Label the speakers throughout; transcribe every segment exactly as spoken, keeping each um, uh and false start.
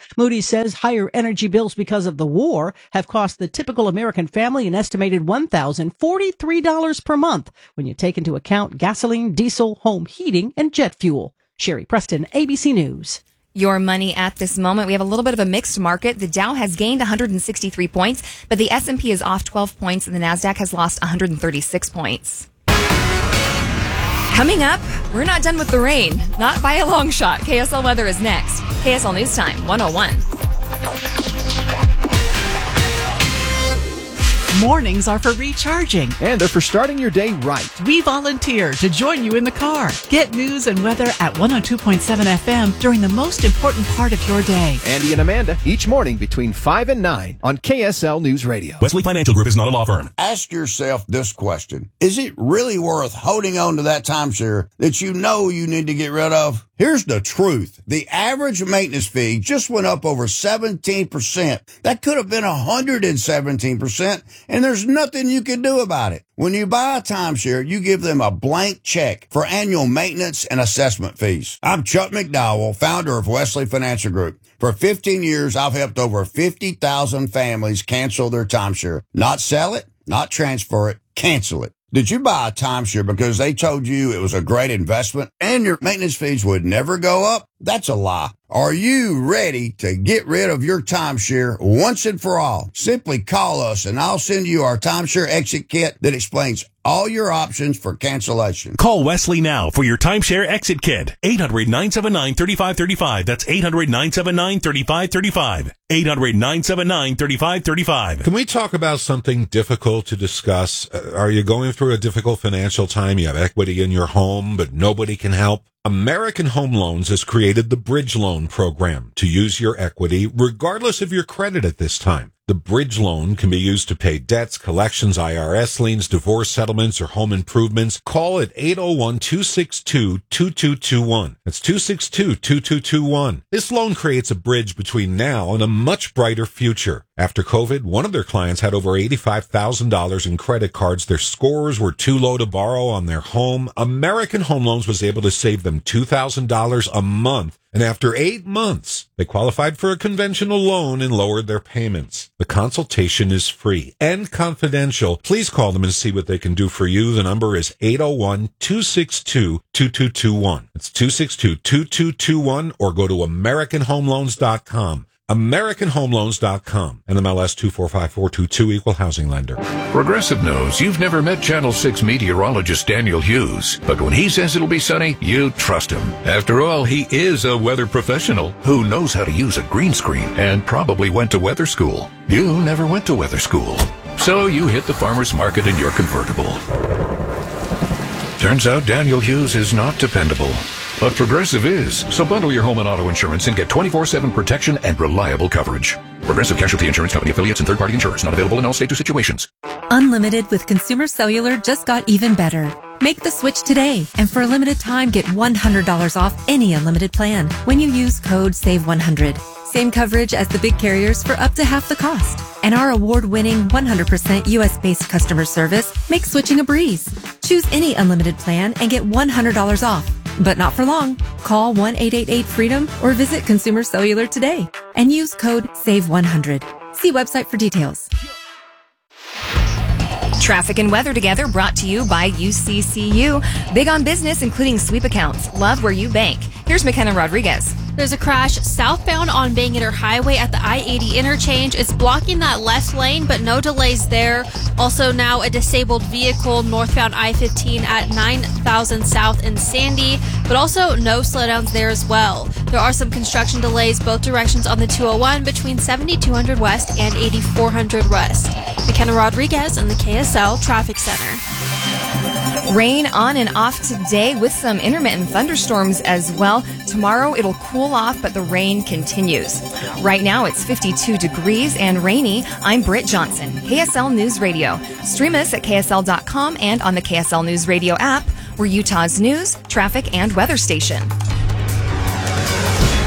Speaker 1: Moody's says higher energy bills because of the war have cost the typical American family an estimated one thousand forty-three dollars per month when you take into account gasoline, diesel, home heating, and jet fuel. Sherry Preston, A B C News.
Speaker 2: Your money at this moment. We have a little bit of a mixed market. The Dow has gained one hundred sixty-three points, but the S and P is off twelve points, and the NASDAQ has lost one hundred thirty-six points. Coming up, we're not done with the rain. Not by a long shot. K S L weather is next. K S L News Time, one oh one.
Speaker 3: Mornings are for recharging.
Speaker 4: And they're for starting your day right.
Speaker 3: We volunteer to join you in the car. Get news and weather at one oh two point seven F M during the most important part of your day.
Speaker 4: Andy and Amanda, each morning between five and nine on K S L News Radio.
Speaker 5: Wesley Financial Group is not a law firm.
Speaker 6: Ask yourself this question. Is it really worth holding on to that timeshare that you know you need to get rid of? Here's the truth. The average maintenance fee just went up over seventeen percent. That could have been one hundred seventeen percent, and there's nothing you can do about it. When you buy a timeshare, you give them a blank check for annual maintenance and assessment fees. I'm Chuck McDowell, founder of Wesley Financial Group. For fifteen years, I've helped over fifty thousand families cancel their timeshare. Not sell it, not transfer it, cancel it. Did you buy a timeshare because they told you it was a great investment and your maintenance fees would never go up? That's a lie. Are you ready to get rid of your timeshare once and for all? Simply call us and I'll send you our timeshare exit kit that explains all your options for cancellation.
Speaker 5: Call Wesley now for your timeshare exit kit. eight hundred, nine seven nine, three five three five. That's eight hundred, nine seven nine, three five three five. eight hundred, nine seven nine, three five three five.
Speaker 7: Can we talk about something difficult to discuss? Uh, are you going through a difficult financial time? You have equity in your home, but nobody can help? American Home Loans has created the Bridge Loan Program to use your equity regardless of your credit at this time. The Bridge Loan can be used to pay debts, collections, I R S liens, divorce settlements, or home improvements. Call at eight oh one, two six two, two two two one. That's two six two, two two two one. This loan creates a bridge between now and a much brighter future. After COVID, one of their clients had over eighty-five thousand dollars in credit cards. Their scores were too low to borrow on their home. American Home Loans was able to save them two thousand dollars a month. And after eight months, they qualified for a conventional loan and lowered their payments. The consultation is free and confidential. Please call them and see what they can do for you. The number is eight oh one, two six two, two two two one. It's two six two, two two two one, or go to American Home Loans dot com. American Home Loans dot com. N M L S two four five four two two, Equal Housing Lender.
Speaker 8: Progressive knows you've never met Channel six meteorologist Daniel Hughes, but when he says it'll be sunny, you trust him. After all, he is a weather professional who knows how to use a green screen and probably went to weather school. You never went to weather school, so you hit the farmer's market in your convertible. Turns out Daniel Hughes is not dependable. But Progressive is. So bundle your home and auto insurance and get twenty-four seven protection and reliable coverage. Progressive Casualty Insurance Company affiliates and third-party insurers. Not available in all states or situations.
Speaker 9: Unlimited with Consumer Cellular just got even better. Make the switch today, and for a limited time, get one hundred dollars off any unlimited plan when you use code save one hundred. Same coverage as the big carriers for up to half the cost. And our award-winning one hundred percent U S-based customer service makes switching a breeze. Choose any unlimited plan and get one hundred dollars off. But not for long. Call one eight eight eight freedom or visit Consumer Cellular today and use code save one hundred. See website for details.
Speaker 2: Traffic and weather together brought to you by U C C U. Big on business, including sweep accounts. Love where you bank. Here's McKenna Rodriguez.
Speaker 10: There's a crash southbound on Bangerter Highway at the I eighty interchange. It's blocking that left lane, but no delays there. Also now a disabled vehicle northbound I fifteen at nine thousand South in Sandy, but also no slowdowns there as well. There are some construction delays both directions on the two oh one between seventy-two hundred West and eighty-four hundred West. McKenna Rodriguez in the K S L Traffic Center.
Speaker 2: Rain on and off today with some intermittent thunderstorms as well. Tomorrow it'll cool off, but the rain continues. Right now it's fifty-two degrees and rainy. I'm Britt Johnson, K S L News Radio. Stream us at K S L dot com and on the K S L News Radio app. We're Utah's news, traffic, and weather station.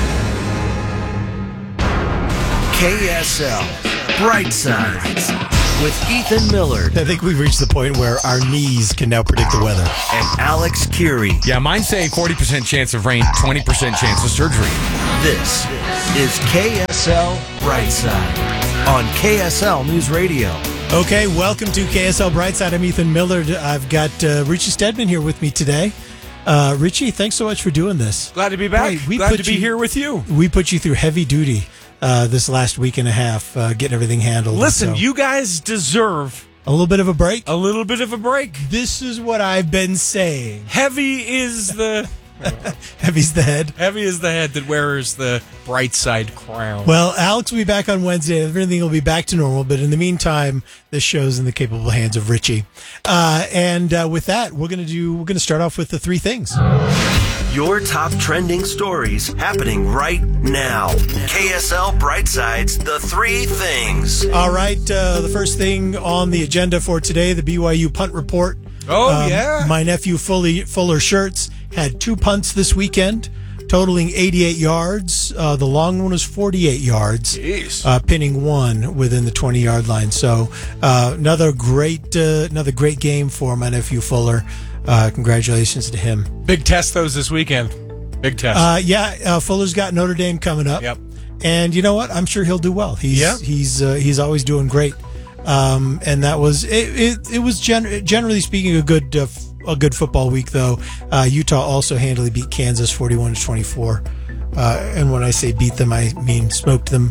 Speaker 11: K S L Brightside. with Ethan Millard.
Speaker 12: I think we've reached the point where our knees can now predict the weather.
Speaker 11: And Alex Curie.
Speaker 13: Yeah, mine say forty percent chance of rain, twenty percent chance of surgery.
Speaker 11: This is K S L Brightside on K S L News Radio.
Speaker 12: Okay, welcome to K S L Brightside. I'm Ethan Millard. I've got uh, Richie Stedman here with me today. Uh, Richie, thanks so much for doing this.
Speaker 13: Glad to be back.
Speaker 12: Right, we
Speaker 13: Glad
Speaker 12: put
Speaker 13: to be
Speaker 12: you,
Speaker 13: here with you.
Speaker 12: We put you through heavy duty uh, this last week and a half, uh, getting everything handled.
Speaker 13: Listen,
Speaker 12: so.
Speaker 13: you guys deserve
Speaker 12: a little bit of a break.
Speaker 13: A little bit of a break.
Speaker 12: This is what I've been saying.
Speaker 13: Heavy is the...
Speaker 12: Heavy's the head.
Speaker 13: Heavy is the head that wears the bright side crown.
Speaker 12: Well, Alex will be back on Wednesday. Everything will be back to normal. But in the meantime, this show's in the capable hands of Richie. Uh, and uh, with that, we're gonna do. We're gonna start off with the three things.
Speaker 11: Your top trending stories happening right now. K S L Brightside's The Three Things.
Speaker 12: All right. Uh, the first thing on the agenda for today: the B Y U punt report.
Speaker 13: Oh
Speaker 12: um,
Speaker 13: yeah.
Speaker 12: My nephew Fully, Fuller Shirts had two punts this weekend, totaling eighty-eight yards. Uh, the long one was forty-eight yards,
Speaker 13: Jeez.
Speaker 12: Uh, pinning one within the twenty-yard line. So uh, another great, uh, another great game for my nephew Fuller. Uh, congratulations to him.
Speaker 13: Big test those this weekend. Big test.
Speaker 12: Uh, yeah, uh, Fuller's got Notre Dame coming up.
Speaker 13: Yep.
Speaker 12: And you know what? I'm sure he'll do well. He's
Speaker 13: yeah.
Speaker 12: he's uh, he's always doing great. Um, and that was it. It, it was gen- generally speaking a good uh, f- a good football week, though. Uh, Utah also handily beat Kansas forty-one to twenty-four. Uh, and when I say beat them, I mean smoked them.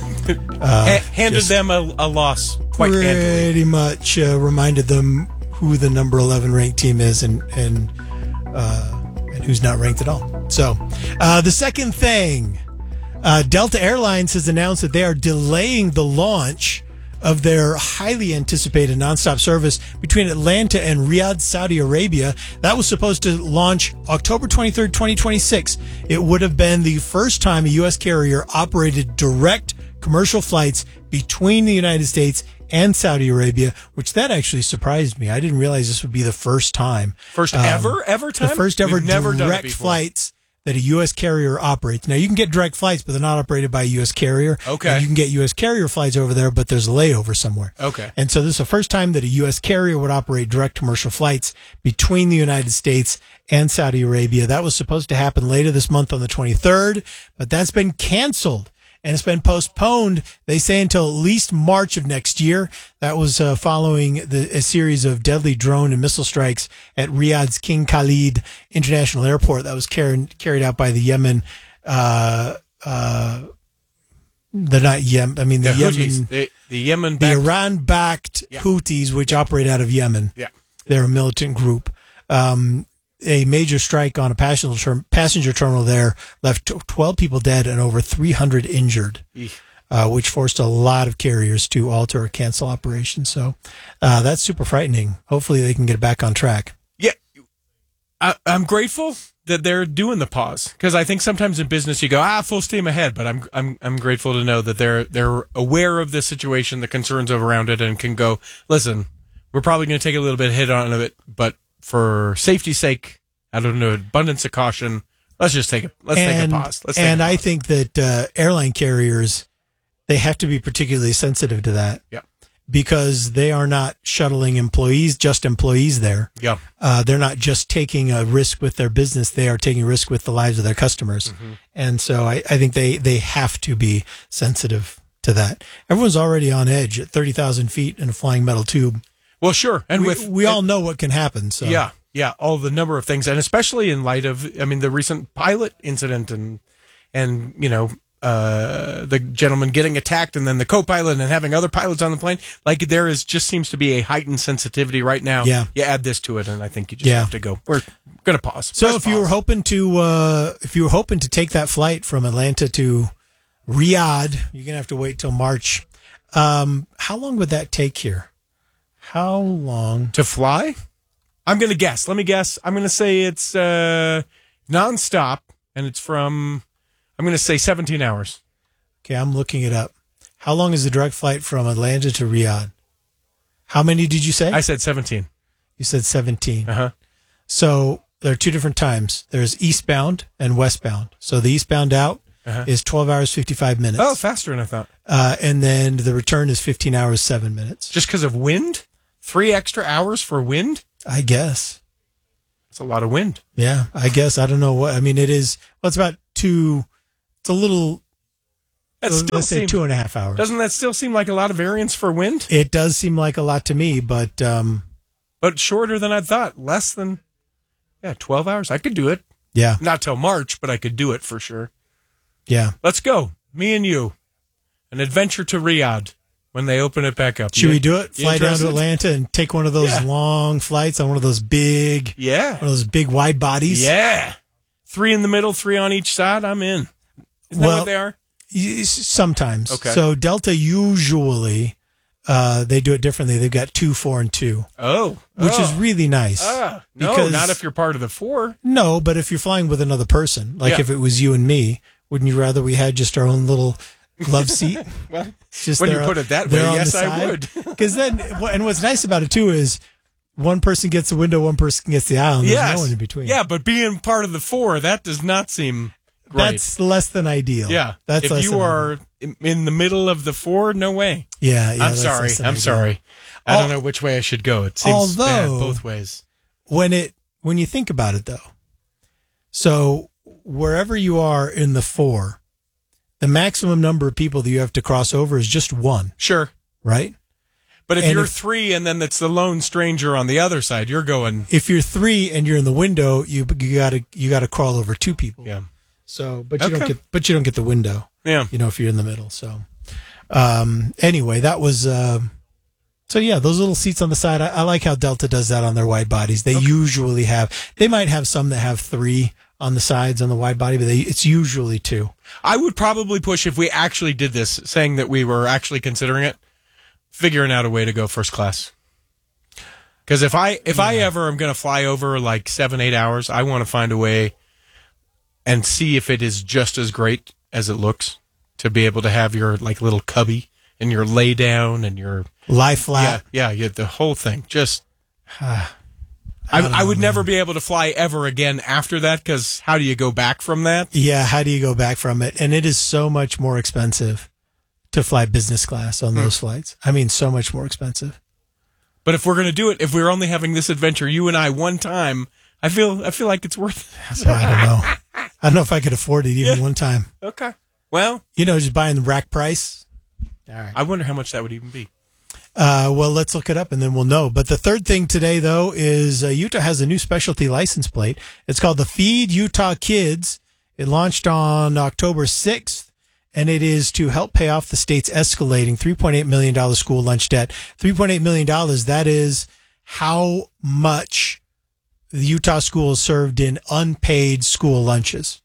Speaker 13: Uh, ha- handed them a, a loss quite
Speaker 12: pretty
Speaker 13: handily.
Speaker 12: much uh, reminded them who the number eleven ranked team is and and uh, and who's not ranked at all. So uh, the second thing, uh, Delta Airlines has announced that they are delaying the launch of their highly anticipated nonstop service between Atlanta and Riyadh, Saudi Arabia. That was supposed to launch October twenty-third, twenty twenty-six. It would have been the first time a U S carrier operated direct commercial flights between the United States and Saudi Arabia, which that actually surprised me. I didn't realize this would be the first time.
Speaker 13: First
Speaker 12: um,
Speaker 13: ever, ever time?
Speaker 12: The first ever
Speaker 13: We've never done it
Speaker 12: direct
Speaker 13: before.
Speaker 12: flights that a U S carrier operates. Now, you can get direct flights, but they're not operated by a U S carrier.
Speaker 13: Okay.
Speaker 12: And you can get U S carrier flights over there, but there's a layover somewhere.
Speaker 13: Okay.
Speaker 12: And so this is the first time that a U S carrier would operate direct commercial flights between the United States and Saudi Arabia. That was supposed to happen later this month on the twenty-third, but that's been canceled. And it's been postponed, they say, until at least March of next year. That was uh, following the, a series of deadly drone and missile strikes at Riyadh's King Khalid International Airport that was carried, carried out by the Yemen. Uh, uh, they're not Yemen. I mean, the,
Speaker 13: the
Speaker 12: Yemen,
Speaker 13: Houthis, the, the Yemen,
Speaker 12: the Iran-backed
Speaker 13: yeah.
Speaker 12: Houthis, which operate out of Yemen.
Speaker 13: Yeah,
Speaker 12: they're a militant group. Um, A major strike on a passenger term, passenger terminal there left twelve people dead and over three hundred injured, uh, which forced a lot of carriers to alter or cancel operations. So uh, that's super frightening. Hopefully they can get back on track.
Speaker 13: Yeah, I, I'm grateful that they're doing the pause, because I think sometimes in business you go ah full steam ahead, but I'm I'm I'm grateful to know that they're they're aware of the situation, the concerns around it, and can go, listen, we're probably going to take a little bit of hit on it, but for safety's sake, out of an abundance of caution, let's just take a let's
Speaker 12: and,
Speaker 13: take a pause. Let's take
Speaker 12: and
Speaker 13: a pause.
Speaker 12: I think that uh, airline carriers, they have to be particularly sensitive to that.
Speaker 13: Yeah.
Speaker 12: Because they are not shuttling employees, just employees there.
Speaker 13: Yeah.
Speaker 12: Uh, they're not just taking a risk with their business. They are taking a risk with the lives of their customers. Mm-hmm. And so I, I think they, they have to be sensitive to that. Everyone's already on edge at thirty thousand feet in a flying metal tube.
Speaker 13: Well, sure. And
Speaker 12: we,
Speaker 13: with
Speaker 12: we
Speaker 13: and,
Speaker 12: all know what can happen. So
Speaker 13: yeah, yeah, all the number of things, and especially in light of, I mean, the recent pilot incident, and and you know, uh, the gentleman getting attacked, and then the co-pilot, and having other pilots on the plane. Like there is just seems to be a heightened sensitivity right now.
Speaker 12: Yeah,
Speaker 13: you add this to it, and I think you just
Speaker 12: yeah.
Speaker 13: have to go. We're gonna pause.
Speaker 12: So
Speaker 13: Press
Speaker 12: if
Speaker 13: pause.
Speaker 12: you were hoping to, uh, if you were hoping to take that flight from Atlanta to Riyadh, you're gonna have to wait till March. Um, how long would that take here? How long
Speaker 13: to fly? I'm going to guess. Let me guess. I'm going to say it's uh, nonstop, and it's from, I'm going to say seventeen hours.
Speaker 12: Okay, I'm looking it up. How long is the direct flight from Atlanta to Riyadh? How many did you say?
Speaker 13: I said seventeen.
Speaker 12: You said seventeen.
Speaker 13: Uh-huh.
Speaker 12: So there are two different times. There's eastbound and westbound. So the eastbound out
Speaker 13: Uh-huh.
Speaker 12: is twelve hours, fifty-five minutes.
Speaker 13: Oh, faster than I thought.
Speaker 12: Uh, and then the return is fifteen hours, seven minutes.
Speaker 13: Just because of wind? Three extra hours for wind?
Speaker 12: I guess.
Speaker 13: It's a lot of wind.
Speaker 12: Yeah, I guess. I don't know what. I mean, it is, well, it's about two, it's a little,
Speaker 13: That
Speaker 12: let's
Speaker 13: still
Speaker 12: say
Speaker 13: seem-
Speaker 12: two and a half hours.
Speaker 13: Doesn't that still seem like a lot of variance for wind?
Speaker 12: It does seem like a lot to me, but. Um,
Speaker 13: but shorter than I thought. Less than, yeah, twelve hours. I could do it.
Speaker 12: Yeah.
Speaker 13: Not till March, but I could do it for sure.
Speaker 12: Yeah.
Speaker 13: Let's go. Me and you. An adventure to Riyadh when they open it back up.
Speaker 12: Should
Speaker 13: You-
Speaker 12: we do it?
Speaker 13: you
Speaker 12: Fly down to
Speaker 13: interested?
Speaker 12: Atlanta and take one of those
Speaker 13: Yeah.
Speaker 12: long flights on one of those big,
Speaker 13: Yeah.
Speaker 12: one of those big wide bodies.
Speaker 13: Yeah. Three in the middle, three on each side. I'm in. Isn't that
Speaker 12: Well,
Speaker 13: what they are?
Speaker 12: Y- Sometimes.
Speaker 13: Okay.
Speaker 12: So Delta usually, uh, they do it differently. They've got two, four, and two.
Speaker 13: Oh.
Speaker 12: Which
Speaker 13: oh.
Speaker 12: is really nice.
Speaker 13: Ah, no,
Speaker 12: because-
Speaker 13: not if you're part of the four.
Speaker 12: No, but if you're flying with another person, like
Speaker 13: Yeah.
Speaker 12: if it was you and me, wouldn't you rather we had just our own little glove seat?
Speaker 13: Well,
Speaker 12: It's just
Speaker 13: when you
Speaker 12: they're-
Speaker 13: put it that
Speaker 12: they're
Speaker 13: way,
Speaker 12: on the
Speaker 13: yes, I
Speaker 12: side.
Speaker 13: would.
Speaker 12: Because then, and what's nice about it too is one person gets the window, one person gets the aisle, and there's
Speaker 13: Yes.
Speaker 12: no one in between.
Speaker 13: Yeah, but being part of the four, that does not seem great.
Speaker 12: That's less than ideal.
Speaker 13: yeah.
Speaker 12: That's
Speaker 13: if
Speaker 12: less
Speaker 13: you
Speaker 12: than
Speaker 13: are in, in the middle of the four, no way.
Speaker 12: Yeah, yeah,
Speaker 13: I'm
Speaker 12: that's
Speaker 13: sorry.
Speaker 12: less than
Speaker 13: I'm
Speaker 12: ideal.
Speaker 13: sorry. I
Speaker 12: Al-
Speaker 13: don't know which way I should go. It seems bad
Speaker 12: Although-
Speaker 13: both ways.
Speaker 12: when it when you think about it though, so wherever you are in the four, the maximum number of people that you have to cross over is just one,
Speaker 13: Sure.
Speaker 12: right?
Speaker 13: But if
Speaker 12: And
Speaker 13: you're
Speaker 12: if-
Speaker 13: three and then it's the lone stranger on the other side, you're going.
Speaker 12: If you're three and you're in the window, you you gotta you gotta crawl over two people.
Speaker 13: Yeah.
Speaker 12: So, but you don't
Speaker 13: Okay.
Speaker 12: get but you don't get the window.
Speaker 13: Yeah.
Speaker 12: You know, if you're in the middle. So, um, anyway, that was. Uh, so yeah, those little seats on the side. I, I like how Delta does that on their wide bodies. They usually have. They might have some that have three on the sides on the wide body, but they, it's usually two.
Speaker 13: I would probably push if we actually did this, saying that we were actually considering it, figuring out a way to go first class. Because if I if I ever am going to fly over like seven eight hours, I want to find a way and see if it is just as great as it looks to be able to have your like little cubby and your lay down and your
Speaker 12: Lie flat.
Speaker 13: yeah yeah, yeah the whole thing just. I, I would never be able to fly ever again after that because how do you go back from that?
Speaker 12: Yeah, how do you go back from it? And it is so much more expensive to fly business class on those flights. I mean, so much more expensive.
Speaker 13: But if we're going to do it, if we're only having this adventure, you and I, one time, I feel I feel like it's worth it.
Speaker 12: So I don't know. I don't know if I could afford it even one time.
Speaker 13: Okay. Well,
Speaker 12: You know, just buying the rack price. All right.
Speaker 13: I wonder how much that would even be.
Speaker 12: Uh, well, let's look it up and then we'll know. But the third thing today, though, is uh, Utah has a new specialty license plate. It's called the Feed Utah Kids. It launched on October sixth, and it is to help pay off the state's escalating three point eight million dollars school lunch debt. three point eight million dollars, that is how much the Utah schools served in unpaid school lunches.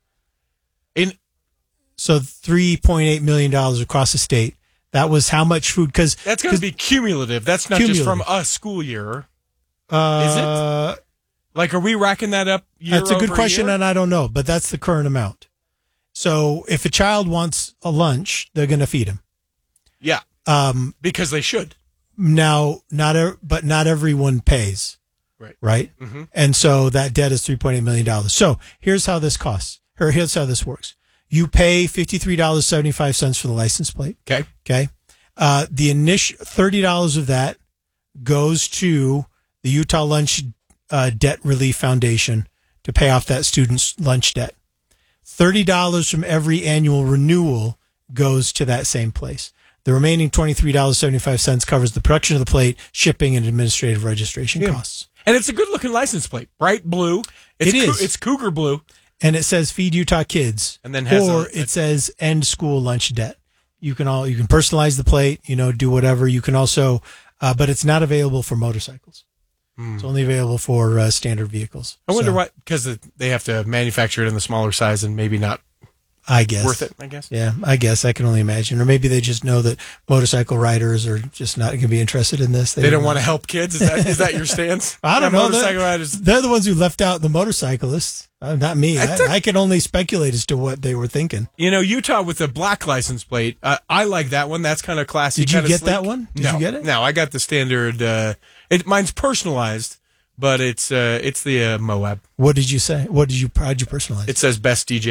Speaker 13: In
Speaker 12: So three point eight million dollars across the state. That was how much food, because
Speaker 13: That's going to be cumulative. That's not just from
Speaker 12: Cumulative.
Speaker 13: a school year.
Speaker 12: uh,
Speaker 13: Is it? Like, are we racking that up year
Speaker 12: That's a good
Speaker 13: over
Speaker 12: question,
Speaker 13: year?
Speaker 12: and I don't know, but that's the current amount. So if a child wants a lunch, they're going to feed him.
Speaker 13: Yeah,
Speaker 12: Um,
Speaker 13: because they should.
Speaker 12: now, not e- but not everyone pays,
Speaker 13: Right.
Speaker 12: right?
Speaker 13: Mm-hmm.
Speaker 12: And so that debt is three point eight million dollars. So here's how this costs, or here's how this works. You pay fifty-three dollars and seventy-five cents for the license plate.
Speaker 13: Okay.
Speaker 12: Okay. Uh, the initial thirty dollars of that goes to the Utah Lunch uh, Debt Relief Foundation to pay off that student's lunch debt. thirty dollars from every annual renewal goes to that same place. The remaining twenty-three dollars and seventy-five cents covers the production of the plate, shipping, and administrative registration
Speaker 13: Yeah.
Speaker 12: costs.
Speaker 13: And it's a good looking license plate. Bright blue. It's
Speaker 12: It is.
Speaker 13: Cou- it's cougar blue.
Speaker 12: And it says Feed Utah Kids.
Speaker 13: And then has
Speaker 12: or
Speaker 13: a-
Speaker 12: it says End School Lunch Debt. You can all you can personalize the plate, you know, do whatever. You can also, uh, but it's not available for motorcycles. It's only available for uh, standard vehicles.
Speaker 13: I wonder
Speaker 12: So,
Speaker 13: what, because they have to manufacture it in the smaller size and maybe not
Speaker 12: I guess
Speaker 13: worth it, I guess.
Speaker 12: Yeah, I guess I can only imagine, or maybe they just know that motorcycle riders are just not going to be interested in this.
Speaker 13: They don't want to help kids? Is that is that your stance?
Speaker 12: I don't
Speaker 13: Yeah,
Speaker 12: know.
Speaker 13: Motorcycle
Speaker 12: They're,
Speaker 13: riders.
Speaker 12: they're the ones who left out the motorcyclists, uh, not me.
Speaker 13: I
Speaker 12: I,
Speaker 13: think-
Speaker 12: I can only speculate as to what they were thinking.
Speaker 13: You know, Utah with the black license plate. Uh, I like that one. That's kind of classy.
Speaker 12: Did you
Speaker 13: kinda
Speaker 12: get
Speaker 13: sleek.
Speaker 12: that one? Did
Speaker 13: no,
Speaker 12: you get it?
Speaker 13: No, I got the standard. Uh, it mine's personalized, but it's uh, it's the uh, Moab.
Speaker 12: What did you say? What did you? How'd you personalize?
Speaker 13: It says best D J.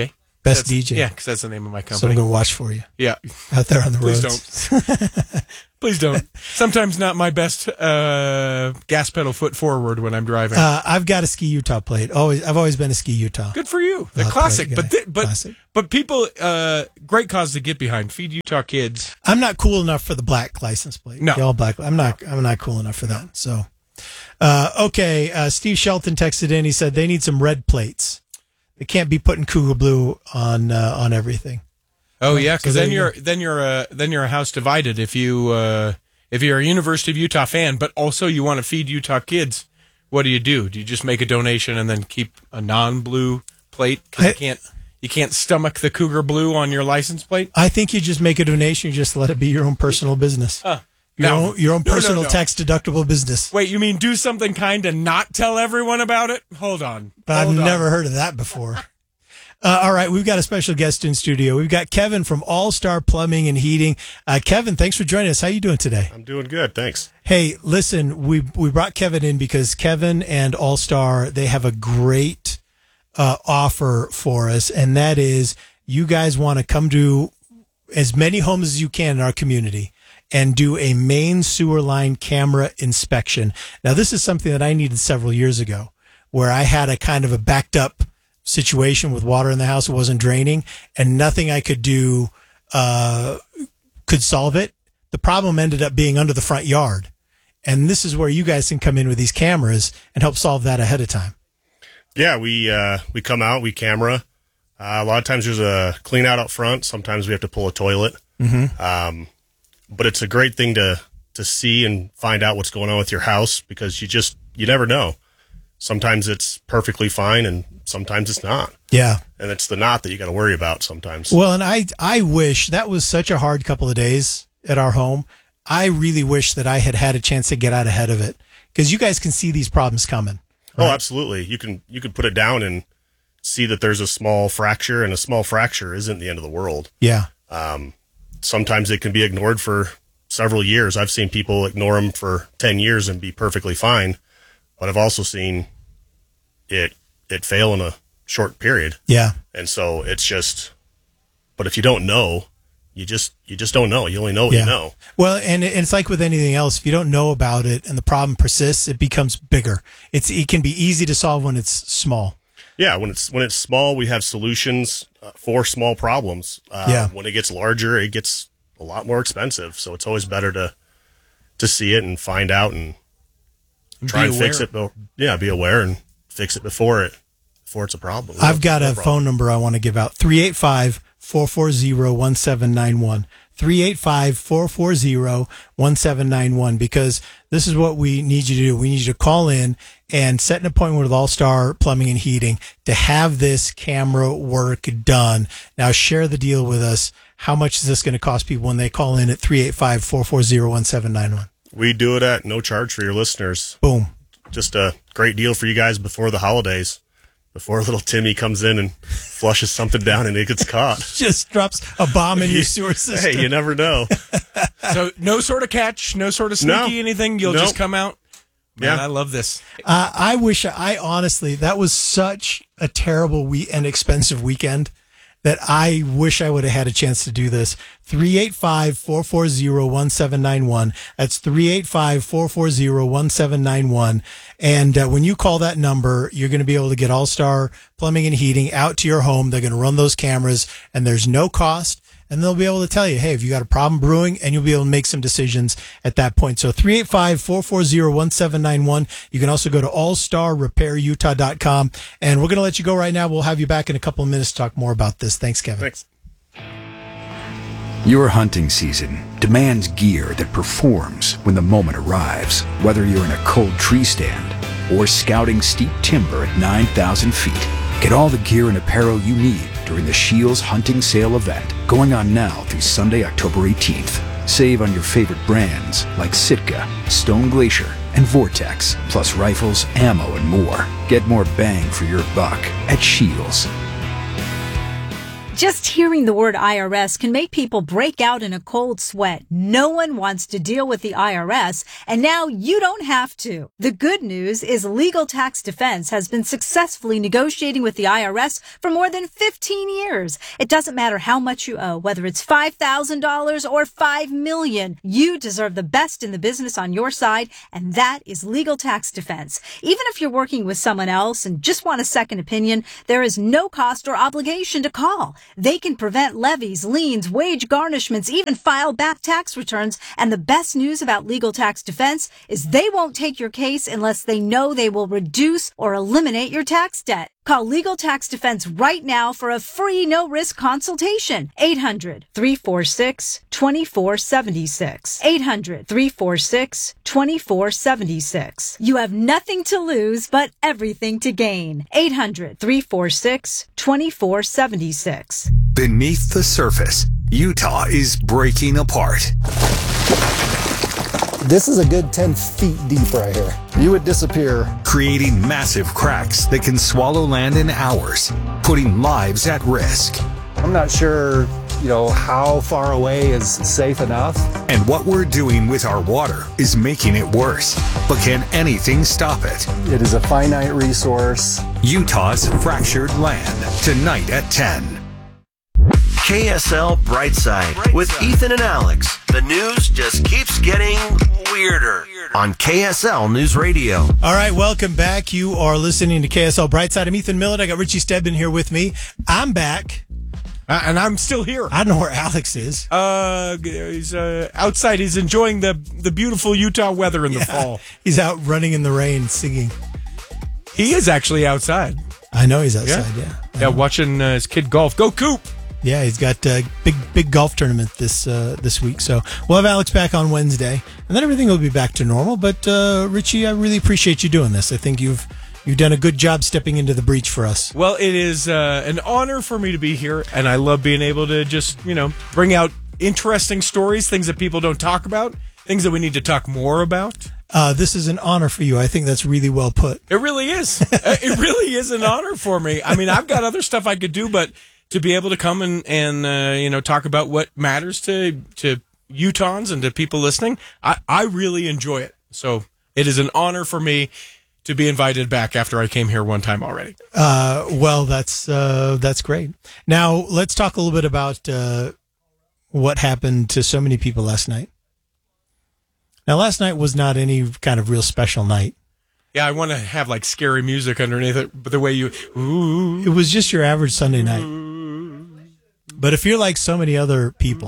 Speaker 12: Best
Speaker 13: That's,
Speaker 12: D J.
Speaker 13: Yeah, because that's the name of my
Speaker 12: So I'm
Speaker 13: company.
Speaker 12: going to watch for you.
Speaker 13: Yeah.
Speaker 12: Out there on the
Speaker 13: Please
Speaker 12: roads.
Speaker 13: don't. Please don't. Sometimes not my best uh, gas pedal foot forward when I'm driving.
Speaker 12: Uh, I've got a Ski Utah plate. Always, I've always been a Ski Utah.
Speaker 13: Good for you. The
Speaker 12: Uh,
Speaker 13: classic.
Speaker 12: plate
Speaker 13: But
Speaker 12: guy.
Speaker 13: th- but
Speaker 12: Classic.
Speaker 13: but people, uh, great cause to get behind. Feed Utah kids.
Speaker 12: I'm not cool enough for the black license plate.
Speaker 13: No.
Speaker 12: The all black. I'm not. I'm not cool enough for that. So, uh, okay. Uh, Steve Shelton texted in. He said they need some red plates. They can't be putting Cougar Blue on uh, on everything.
Speaker 13: Oh yeah, because
Speaker 12: So there
Speaker 13: then
Speaker 12: you
Speaker 13: you're
Speaker 12: go.
Speaker 13: then you're uh, then you're a house divided. If you uh, if you're a University of Utah fan, but also you want to feed Utah kids, what do you do? Do you just make a donation and then keep a non-blue plate? 'Cause
Speaker 12: I-
Speaker 13: you can't you can't stomach the Cougar Blue on your license plate.
Speaker 12: I think you just make a donation. You just let it be your own personal business.
Speaker 13: Huh.
Speaker 12: Your
Speaker 13: No.
Speaker 12: own your own
Speaker 13: No, no,
Speaker 12: personal
Speaker 13: no.
Speaker 12: tax deductible business.
Speaker 13: Wait, you mean do something kind and not tell everyone about it? Hold on.
Speaker 12: But I've
Speaker 13: Hold on.
Speaker 12: never heard of that before. Uh, all right, we've got a special guest in studio. We've got Kevin from All Star Plumbing and Heating. Uh, Kevin, thanks for joining us. How you doing today?
Speaker 14: I'm doing good, thanks.
Speaker 12: Hey, listen, we we brought Kevin in because Kevin and All Star, they have a great uh, offer for us, and that is you guys want to come to as many homes as you can in our community and do a main sewer line camera inspection. Now, this is something that I needed several years ago, where I had a kind of a backed up situation with water in the house. It wasn't draining, and nothing I could do uh, could solve it. The problem ended up being under the front yard. And this is where you guys can come in with these cameras and help solve that ahead of time.
Speaker 14: Yeah, we uh, we come out, we camera. Uh, a lot of times there's a clean out up front. Sometimes we have to pull a toilet.
Speaker 12: Mm-hmm.
Speaker 14: Um, but it's a great thing to to see and find out what's going on with your house, because you just you never know. Sometimes it's perfectly fine, and sometimes it's not.
Speaker 12: Yeah.
Speaker 14: And it's the not that you got to worry about sometimes.
Speaker 12: Well, and I I wish that was such a hard couple of days at our home. I really wish that I had had a chance to get out ahead of it, because you guys can see these problems coming.
Speaker 14: Oh, absolutely. You can you can put it down and see that there's a small fracture, and a small fracture isn't the end of the world.
Speaker 12: Yeah.
Speaker 14: Um, sometimes it can be ignored for several years. I've seen people ignore them for ten years and be perfectly fine, but I've also seen it it fail in a short period.
Speaker 12: Yeah.
Speaker 14: And so it's just, but if you don't know, you just you just don't know. You only know what
Speaker 12: Yeah.
Speaker 14: you know.
Speaker 12: Well, and it- it's like with anything else. If you don't know about it and the problem persists, it becomes bigger. It's it can be easy to solve when it's small.
Speaker 14: Yeah, when it's when it's small, we have solutions uh, for small problems. Uh,
Speaker 12: Yeah.
Speaker 14: When it gets larger, it gets a lot more expensive. So it's always better to to see it and find out and try
Speaker 13: Be
Speaker 14: and fix
Speaker 13: aware.
Speaker 14: it. But yeah, be aware and fix it before it before it's a problem.
Speaker 12: I've got
Speaker 14: No
Speaker 12: a
Speaker 14: problem.
Speaker 12: phone number I want to give out. three eight five, four four zero, one seven nine one. three eight five, four four zero, one seven nine one, because this is what we need you to do. We need you to call in and set an appointment with All Star Plumbing and Heating to have this camera work done. Now share the deal with us. How much is this going to cost people when they call in at three eight five, four four zero, one seven nine one?
Speaker 14: We do it at no charge for your listeners.
Speaker 12: Boom.
Speaker 14: Just a great deal for you guys before the holidays. Before little Timmy comes in and flushes something down and it gets caught.
Speaker 12: Just drops a bomb in your sewer system.
Speaker 14: Hey, you never know.
Speaker 13: So no sort of catch, no sort of sneaky
Speaker 14: No.
Speaker 13: anything. You'll
Speaker 14: Nope.
Speaker 13: just come out. Man,
Speaker 14: Yeah.
Speaker 13: I love this.
Speaker 12: Uh, I wish I honestly, that was such a terrible we- and expensive weekend that I wish I would have had a chance to do this. three eight five, four four zero, one seven nine one. That's three eight five, four four zero, one seven nine one. And uh, when you call that number, you're going to be able to get All Star Plumbing and Heating out to your home. They're going to run those cameras, and there's no cost. And they'll be able to tell you, hey, if you got a problem brewing, and you'll be able to make some decisions at that point. So three eight five, four four zero, one seven nine one. You can also go to all star repair utah dot com. And we're going to let you go right now. We'll have you back in a couple of minutes to talk more about this. Thanks, Kevin.
Speaker 14: Thanks.
Speaker 15: Your hunting season demands gear that performs when the moment arrives. Whether you're in a cold tree stand or scouting steep timber at nine thousand feet, get all the gear and apparel you need during the Shields Hunting Sale event, going on now through Sunday, October eighteenth. Save on your favorite brands like Sitka, Stone Glacier, and Vortex, plus rifles, ammo, and more. Get more bang for your buck at Shields.
Speaker 16: Just hearing the word I R S can make people break out in a cold sweat. No one wants to deal with the I R S, and now you don't have to. The good news is Legal Tax Defense has been successfully negotiating with the I R S for more than fifteen years. It doesn't matter how much you owe, whether it's five thousand dollars or five million dollars. You deserve the best in the business on your side, and that is Legal Tax Defense. Even if you're working with someone else and just want a second opinion, there is no cost or obligation to call. They can prevent levies, liens, wage garnishments, even file back tax returns. And the best news about Legal Tax Defense is they won't take your case unless they know they will reduce or eliminate your tax debt. Call Legal Tax Defense right now for a free no-risk consultation. eight hundred, three four six, two four seven six. eight hundred, three four six, two four seven six. You have nothing to lose, but everything to gain. eight hundred, three four six, two four seven six.
Speaker 17: Beneath the surface, Utah is breaking apart.
Speaker 18: This is a good ten feet deep right here. You would disappear.
Speaker 17: Creating massive cracks that can swallow land in hours, putting lives at risk.
Speaker 18: I'm not sure, you know, how far away is safe enough.
Speaker 17: And what we're doing with our water is making it worse. But can anything stop it?
Speaker 18: It is a finite resource.
Speaker 17: Utah's Fractured Land, tonight at ten.
Speaker 11: K S L Brightside with Ethan and Alex. The news just keeps getting weirder on K S L News Radio.
Speaker 12: All right, welcome back. You are listening to K S L Brightside. I'm Ethan Millett. I got Richie Stedman here with me. I'm back.
Speaker 13: Uh, and I'm still here.
Speaker 12: I don't know where Alex is.
Speaker 13: Uh, he's uh, outside. He's enjoying the, the beautiful Utah weather in
Speaker 12: yeah,
Speaker 13: the fall.
Speaker 12: He's out running in the rain, singing.
Speaker 13: He is actually outside.
Speaker 12: I know he's outside, yeah.
Speaker 13: Yeah, yeah watching uh, his kid golf. Go Coop!
Speaker 12: Yeah, he's got a big, big golf tournament this uh, this week. So we'll have Alex back on Wednesday, and then everything will be back to normal. But uh, Richie, I really appreciate you doing this. I think you've you've done a good job stepping into the breach for us.
Speaker 13: Well, it is uh, an honor for me to be here, and I love being able to just you know bring out interesting stories, things that people don't talk about, things that we need to talk more about.
Speaker 12: Uh, this is an honor for you. I think that's really well put.
Speaker 13: It really is. It really is an honor for me. I mean, I've got other stuff I could do, but to be able to come and, and uh, you know, talk about what matters to to Utahns and to people listening, I, I really enjoy it. So it is an honor for me to be invited back after I came here one time already.
Speaker 12: Uh, well, that's uh, that's great. Now, let's talk a little bit about uh, what happened to so many people last night. Now, last night was not any kind of real special night.
Speaker 13: Yeah, I want to have like scary music underneath it, but the way you... Ooh.
Speaker 12: It was just your average Sunday night. But if you're like so many other people,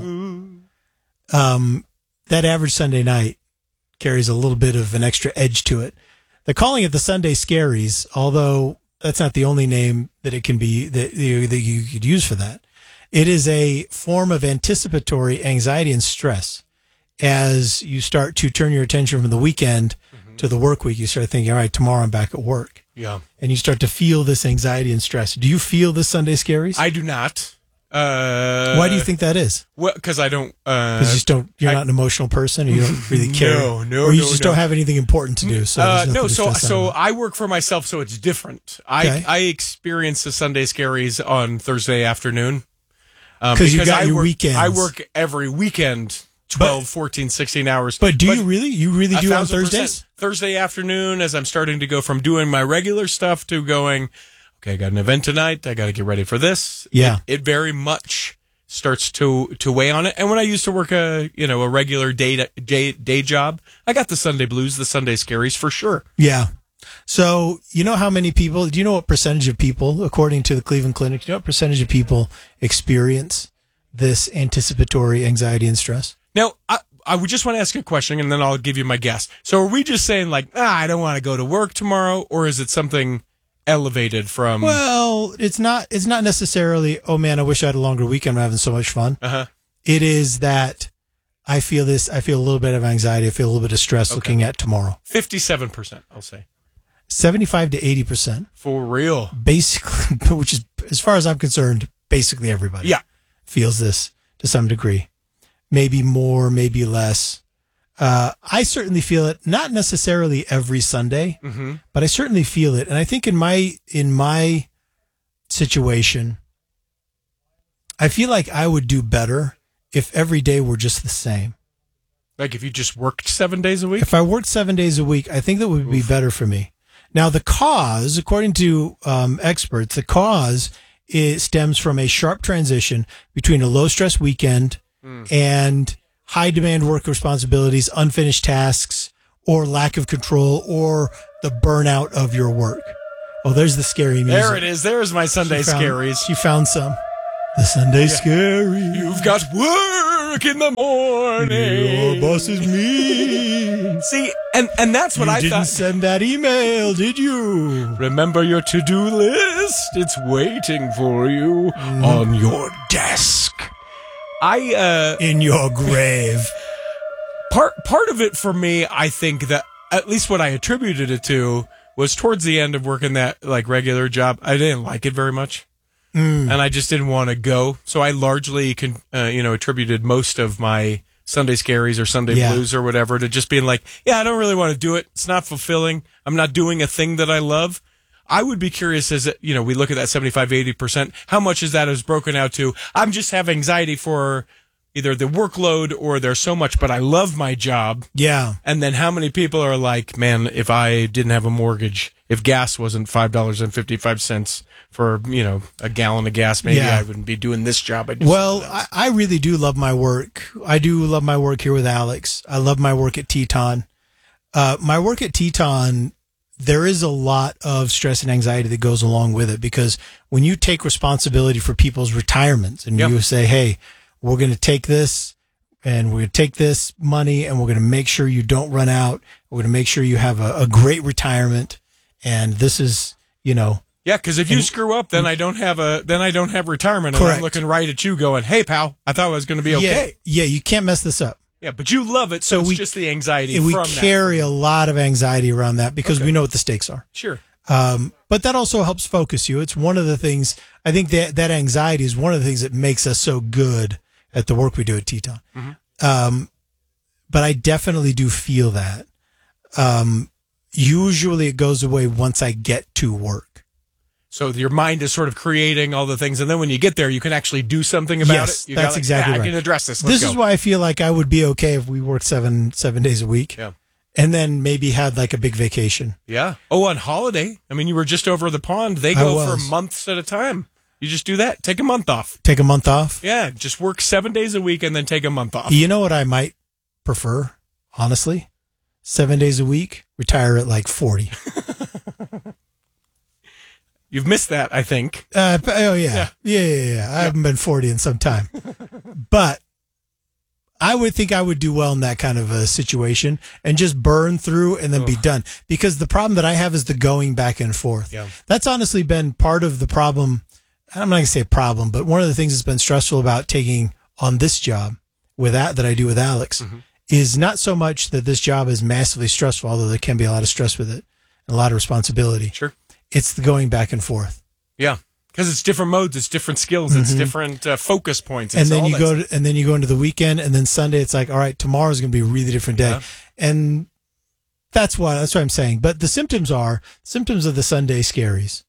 Speaker 12: um, that average Sunday night carries a little bit of an extra edge to it. They're calling it the Sunday Scaries, although that's not the only name that it can be that you, that you could use for that. It is a form of anticipatory anxiety and stress. As you start to turn your attention from the weekend mm-hmm. to the work week, you start thinking, all right, tomorrow I'm back at work.
Speaker 13: Yeah.
Speaker 12: And you start to feel this anxiety and stress. Do you feel this Sunday Scaries?
Speaker 13: I do not. Uh,
Speaker 12: Why do you think that is?
Speaker 13: Well, because I don't. Because uh,
Speaker 12: you just don't. You're I, not an emotional person. Or you don't really care.
Speaker 13: No, no,
Speaker 12: or you
Speaker 13: no,
Speaker 12: just
Speaker 13: no.
Speaker 12: don't have anything important to do. So
Speaker 13: uh, no. So so I work for myself, so it's different.
Speaker 12: Okay.
Speaker 13: I I experience the Sunday Scaries on Thursday afternoon.
Speaker 12: Um, because you got
Speaker 13: I
Speaker 12: your
Speaker 13: work,
Speaker 12: weekends.
Speaker 13: I work every weekend. twelve, but, fourteen, sixteen hours.
Speaker 12: But do but you really? You really do on Thursdays?
Speaker 13: Percent. Thursday afternoon, as I'm starting to go from doing my regular stuff to going, okay, I got an event tonight. I got to get ready for this.
Speaker 12: Yeah.
Speaker 13: It, it very much starts to, to weigh on it. And when I used to work a, you know, a regular day, day, day job, I got the Sunday blues, the Sunday Scaries for sure.
Speaker 12: Yeah. So, you know how many people, do you know what percentage of people, according to the Cleveland Clinic, do you know what percentage of people experience this anticipatory anxiety and stress?
Speaker 13: Now, I, I would just want to ask you a question, and then I'll give you my guess. So are we just saying, like, ah, I don't want to go to work tomorrow, or is it something elevated from...
Speaker 12: Well, it's not It's not necessarily, oh, man, I wish I had a longer weekend. I'm having so much fun.
Speaker 13: Uh-huh.
Speaker 12: It is that I feel this, I feel a little bit of anxiety. I feel a little bit of stress okay. looking at tomorrow.
Speaker 13: fifty-seven percent, I'll say.
Speaker 12: seventy-five to eighty percent.
Speaker 13: For real.
Speaker 12: Basically, which is, as far as I'm concerned, basically everybody
Speaker 13: yeah.
Speaker 12: feels this to some degree. Maybe more, maybe less. Uh, I certainly feel it, not necessarily every Sunday,
Speaker 13: mm-hmm.
Speaker 12: but I certainly feel it. And I think in my in my situation, I feel like I would do better if every day were just the same.
Speaker 13: Like if you just worked seven days a week?
Speaker 12: If I worked seven days a week, I think that would be better for me. Now, the cause, according to um, experts, the cause it stems from a sharp transition between a low-stress weekend mm. and high-demand work responsibilities, unfinished tasks, or lack of control, or the burnout of your work. Oh, there's the scary music.
Speaker 13: There it is. There's my Sunday
Speaker 12: she found,
Speaker 13: scaries.
Speaker 12: She found some. The Sunday yeah. scary.
Speaker 13: You've got work in the morning.
Speaker 12: Your boss is mean.
Speaker 13: See, and, and that's what
Speaker 12: you
Speaker 13: I
Speaker 12: didn't
Speaker 13: thought.
Speaker 12: send that email, did you?
Speaker 13: Remember your to-do list. It's waiting for you mm. on your desk. I, uh...
Speaker 12: In your grave.
Speaker 13: Part, part of it for me, I think that, at least what I attributed it to, was towards the end of working that, like, regular job. I didn't like it very much. Mm. And I just didn't want to go. So I largely, con, uh, you know, attributed most of my Sunday scaries or Sunday
Speaker 12: yeah.
Speaker 13: blues or whatever to just being like, yeah, I don't really want to do it. It's not fulfilling. I'm not doing a thing that I love. I would be curious as, you know, we look at that seventy-five, eighty percent. How much is that is broken out to? I'm just have anxiety for either the workload or there's so much, but I love my job.
Speaker 12: Yeah.
Speaker 13: And then how many people are like, man, if I didn't have a mortgage, if gas wasn't five dollars and fifty-five cents for, you know, a gallon of gas, maybe yeah. I wouldn't be doing this job. I do
Speaker 12: well, I, I really do love my work. I do love my work here with Alex. I love my work at Teton. Uh, my work at Teton, there is a lot of stress and anxiety that goes along with it because when you take responsibility for people's retirements and yep. you say, hey, we're going to take this and we're going to take this money and we're going to make sure you don't run out. We're going to make sure you have a, a great retirement. And this is, you know.
Speaker 13: Yeah, because if you and, screw up, then I don't have a then I don't have retirement. And correct. I'm looking right at you going, hey, pal, I thought it was going to be okay.
Speaker 12: Yeah, yeah, you can't mess this up.
Speaker 13: Yeah, but you love it, so, so it's we, just the anxiety
Speaker 12: we
Speaker 13: from
Speaker 12: carry
Speaker 13: that.
Speaker 12: a lot of anxiety around that because
Speaker 13: okay.
Speaker 12: we know what the stakes are.
Speaker 13: Sure.
Speaker 12: Um, but that also helps focus you. It's one of the things, I think that, that anxiety is one of the things that makes us so good at the work we do at Teton. Mm-hmm. Um, but I definitely do feel that. Um, usually it goes away once I get to work.
Speaker 13: So your mind is sort of creating all the things, and then when you get there, you can actually do something about
Speaker 12: yes,
Speaker 13: it. You
Speaker 12: that's
Speaker 13: got, like,
Speaker 12: exactly
Speaker 13: yeah,
Speaker 12: right.
Speaker 13: I can address this. Let's
Speaker 12: this
Speaker 13: go.
Speaker 12: is why I feel like I would be okay if we worked seven seven days a week.
Speaker 13: Yeah.
Speaker 12: And then maybe had like a big vacation.
Speaker 13: Yeah. Oh, on holiday. I mean, you were just over the pond. They go for months at a time. You just do that. Take a month off.
Speaker 12: Take a month off?
Speaker 13: Yeah. Just work seven days a week and then take a month off.
Speaker 12: You know what I might prefer, honestly? Seven days a week, retire at like forty.
Speaker 13: You've missed that, I think.
Speaker 12: Uh, oh, yeah. Yeah, yeah, yeah. yeah. I haven't been forty in some time. But I would think I would do well in that kind of a situation and just burn through and then Ugh. be done. Because the problem that I have is the going back and forth.
Speaker 13: Yeah.
Speaker 12: That's honestly been part of the problem. I'm not going to say problem, but one of the things that's been stressful about taking on this job with that, that I do with Alex mm-hmm. is not so much that this job is massively stressful, although there can be a lot of stress with it and a lot of responsibility.
Speaker 13: Sure.
Speaker 12: It's the going back and forth.
Speaker 13: Yeah. Because it's different modes, it's different skills, it's mm-hmm. different uh, focus points.
Speaker 12: And then you go to, and then you go into the weekend, and then Sunday it's like, all right, tomorrow's going to be a really different day, yeah. and that's why that's what I'm saying. But the symptoms are symptoms of the Sunday scaries: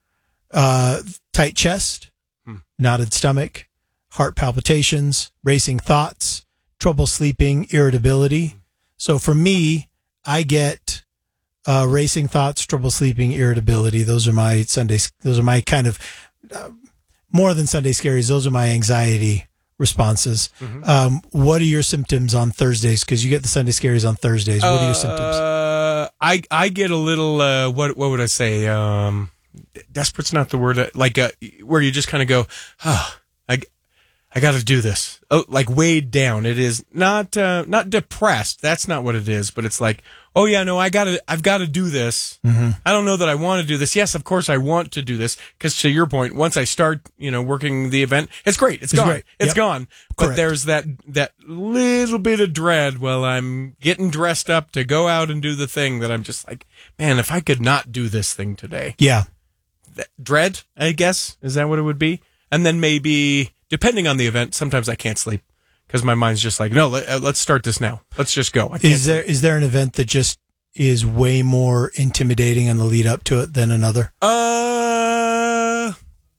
Speaker 12: uh, tight chest, hmm. knotted stomach, heart palpitations, racing thoughts, trouble sleeping, irritability. Hmm. So for me, I get. Uh, racing thoughts, trouble sleeping, irritability. Those are my Sunday. Those are my kind of uh, more than Sunday scaries. Those are my anxiety responses. Mm-hmm. Um, what are your symptoms on Thursdays? Because you get the Sunday scaries on Thursdays. What uh, are your symptoms?
Speaker 13: Uh, I I get a little. Uh, what what would I say? Um, desperate's not the word. Like uh, where you just kind of go, oh, I I got to do this. Oh, like weighed down. It is not uh, not depressed. That's not what it is. But it's like. Oh yeah, no, I gotta, I've got to do this. Mm-hmm. I don't know that I want to do this. Yes, of course I want to do this because to your point, once I start, you know, working the event, it's great. It's, it's gone. Great. It's yep. gone. But Correct. There's that, that little bit of dread while I'm getting dressed up to go out and do the thing that I'm just like, man, if I could not do this thing today.
Speaker 12: Yeah.
Speaker 13: That dread, I guess. Is that what it would be? And then maybe, depending on the event, sometimes I can't sleep. Because my mind's just like, no, let, let's start this now. Let's just go. I can't
Speaker 12: is there is there an event that just is way more intimidating in the lead up to it than another?
Speaker 13: Uh,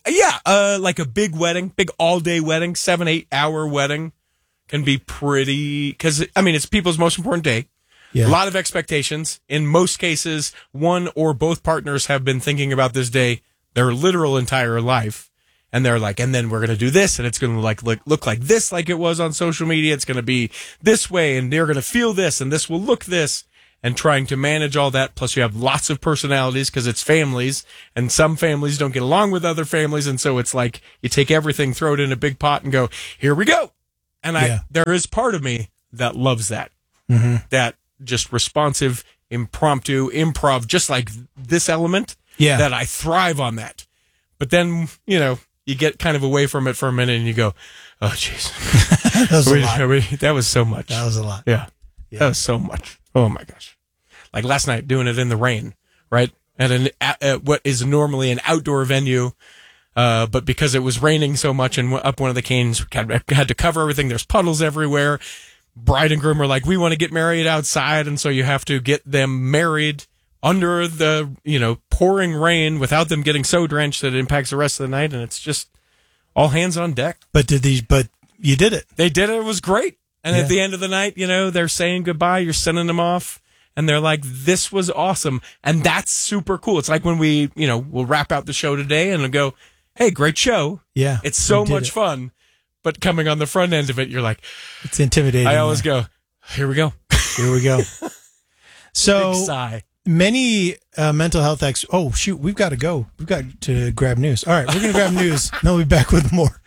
Speaker 13: Yeah, uh, like a big wedding, big all-day wedding, seven, eight-hour wedding can be pretty, because, I mean, it's people's most important day.
Speaker 12: Yeah.
Speaker 13: A lot of expectations. In most cases, one or both partners have been thinking about this day their literal entire life. And they're like, and then we're going to do this, and it's going to like look, look like this, like it was on social media. It's going to be this way, and they're going to feel this, and this will look this. And trying to manage all that. Plus, you have lots of personalities because it's families, and some families don't get along with other families. And so it's like you take everything, throw it in a big pot, and go, here we go. And I,
Speaker 12: Yeah.
Speaker 13: there is part of me that loves that.
Speaker 12: Mm-hmm.
Speaker 13: That just responsive, impromptu, improv, just like this element.
Speaker 12: Yeah.
Speaker 13: That I thrive on that. But then, you know, you get kind of away from it for a minute and you go, oh, jeez.
Speaker 12: That was a
Speaker 13: We-
Speaker 12: lot.
Speaker 13: we- that was so much.
Speaker 12: That was a lot.
Speaker 13: Yeah. That was so much. Oh my gosh. Like last night doing it in the rain, right? At an, at, at what is normally an outdoor venue. Uh, but because it was raining so much and up one of the canes, had, had to cover everything. There's puddles everywhere. Bride and groom are like, we want to get married outside. And so you have to get them married under the, you know, pouring rain without them getting so drenched that it impacts the rest of the night. And it's just all hands on deck.
Speaker 12: But did these, but you did it.
Speaker 13: They did it. It was great. And
Speaker 12: Yeah.
Speaker 13: at the end of the night, you know, they're saying goodbye. You're sending them off. And they're like, this was awesome. And that's super cool. It's like when we, you know, we'll wrap out the show today and we'll go, hey, great show.
Speaker 12: Yeah.
Speaker 13: It's so
Speaker 12: we did
Speaker 13: much
Speaker 12: it.
Speaker 13: fun. But coming on the front end of it, you're like,
Speaker 12: It's intimidating.
Speaker 13: I always go, here we go.
Speaker 12: Here we go. So
Speaker 13: Big sigh.
Speaker 12: many uh, mental health ex. Oh, shoot. We've got to go. We've got to grab news. All right. We're going to grab news. And then we'll be back with more.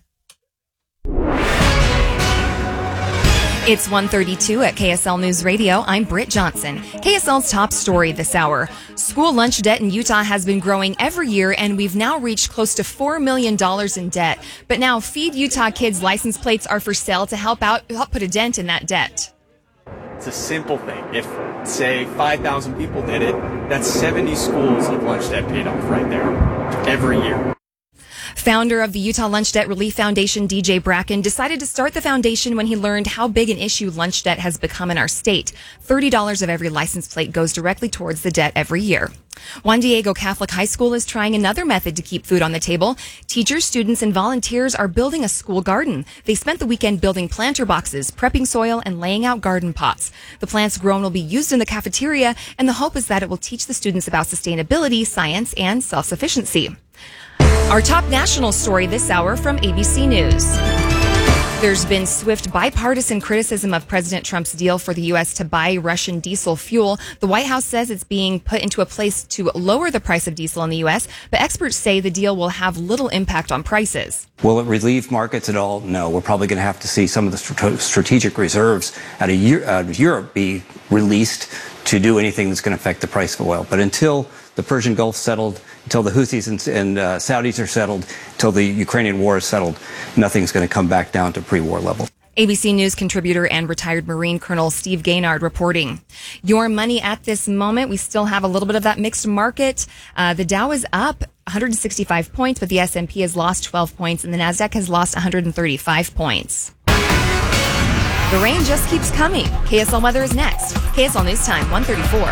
Speaker 2: It's one thirty-two at K S L News Radio. I'm Britt Johnson. K S L's top story this hour. School lunch debt in Utah has been growing every year, and we've now reached close to four million dollars in debt. But now Feed Utah Kids license plates are for sale to help out, help put a dent in that debt.
Speaker 19: It's a simple thing. If, say, five thousand people did it, that's seventy schools of lunch debt paid off right there every year.
Speaker 2: Founder of the Utah Lunch Debt Relief Foundation, D J Bracken, decided to start the foundation when he learned how big an issue lunch debt has become in our state. thirty dollars of every license plate goes directly towards the debt every year. Juan Diego Catholic High School is trying another method to keep food on the table. Teachers, students, and volunteers are building a school garden. They spent the weekend building planter boxes, prepping soil, and laying out garden pots. The plants grown will be used in the cafeteria, and the hope is that it will teach the students about sustainability, science, and self-sufficiency. Our top national story this hour from A B C News. There's been swift bipartisan criticism of President Trump's deal for the U S to buy Russian diesel fuel. The White House says it's being put into a place to lower the price of diesel in the U S, but experts say the deal will have little impact on prices.
Speaker 20: Will it relieve markets at all? No. We're probably going to have to see some of the strat- strategic reserves out of, Euro- out of Europe be released to do anything that's going to affect the price of oil. But until the Persian Gulf settled, until the Houthis and, and uh, Saudis are settled, until the Ukrainian war is settled, nothing's going to come back down to pre-war level.
Speaker 2: A B C News contributor and retired Marine Colonel Steve Gaynard reporting. Your money at this moment, we still have a little bit of that mixed market. Uh, the Dow is up one hundred sixty-five points, but the S and P has lost twelve points, and the NASDAQ has lost one hundred thirty-five points. The rain just keeps coming. K S L weather is next. K S L News Time, one thirty-four.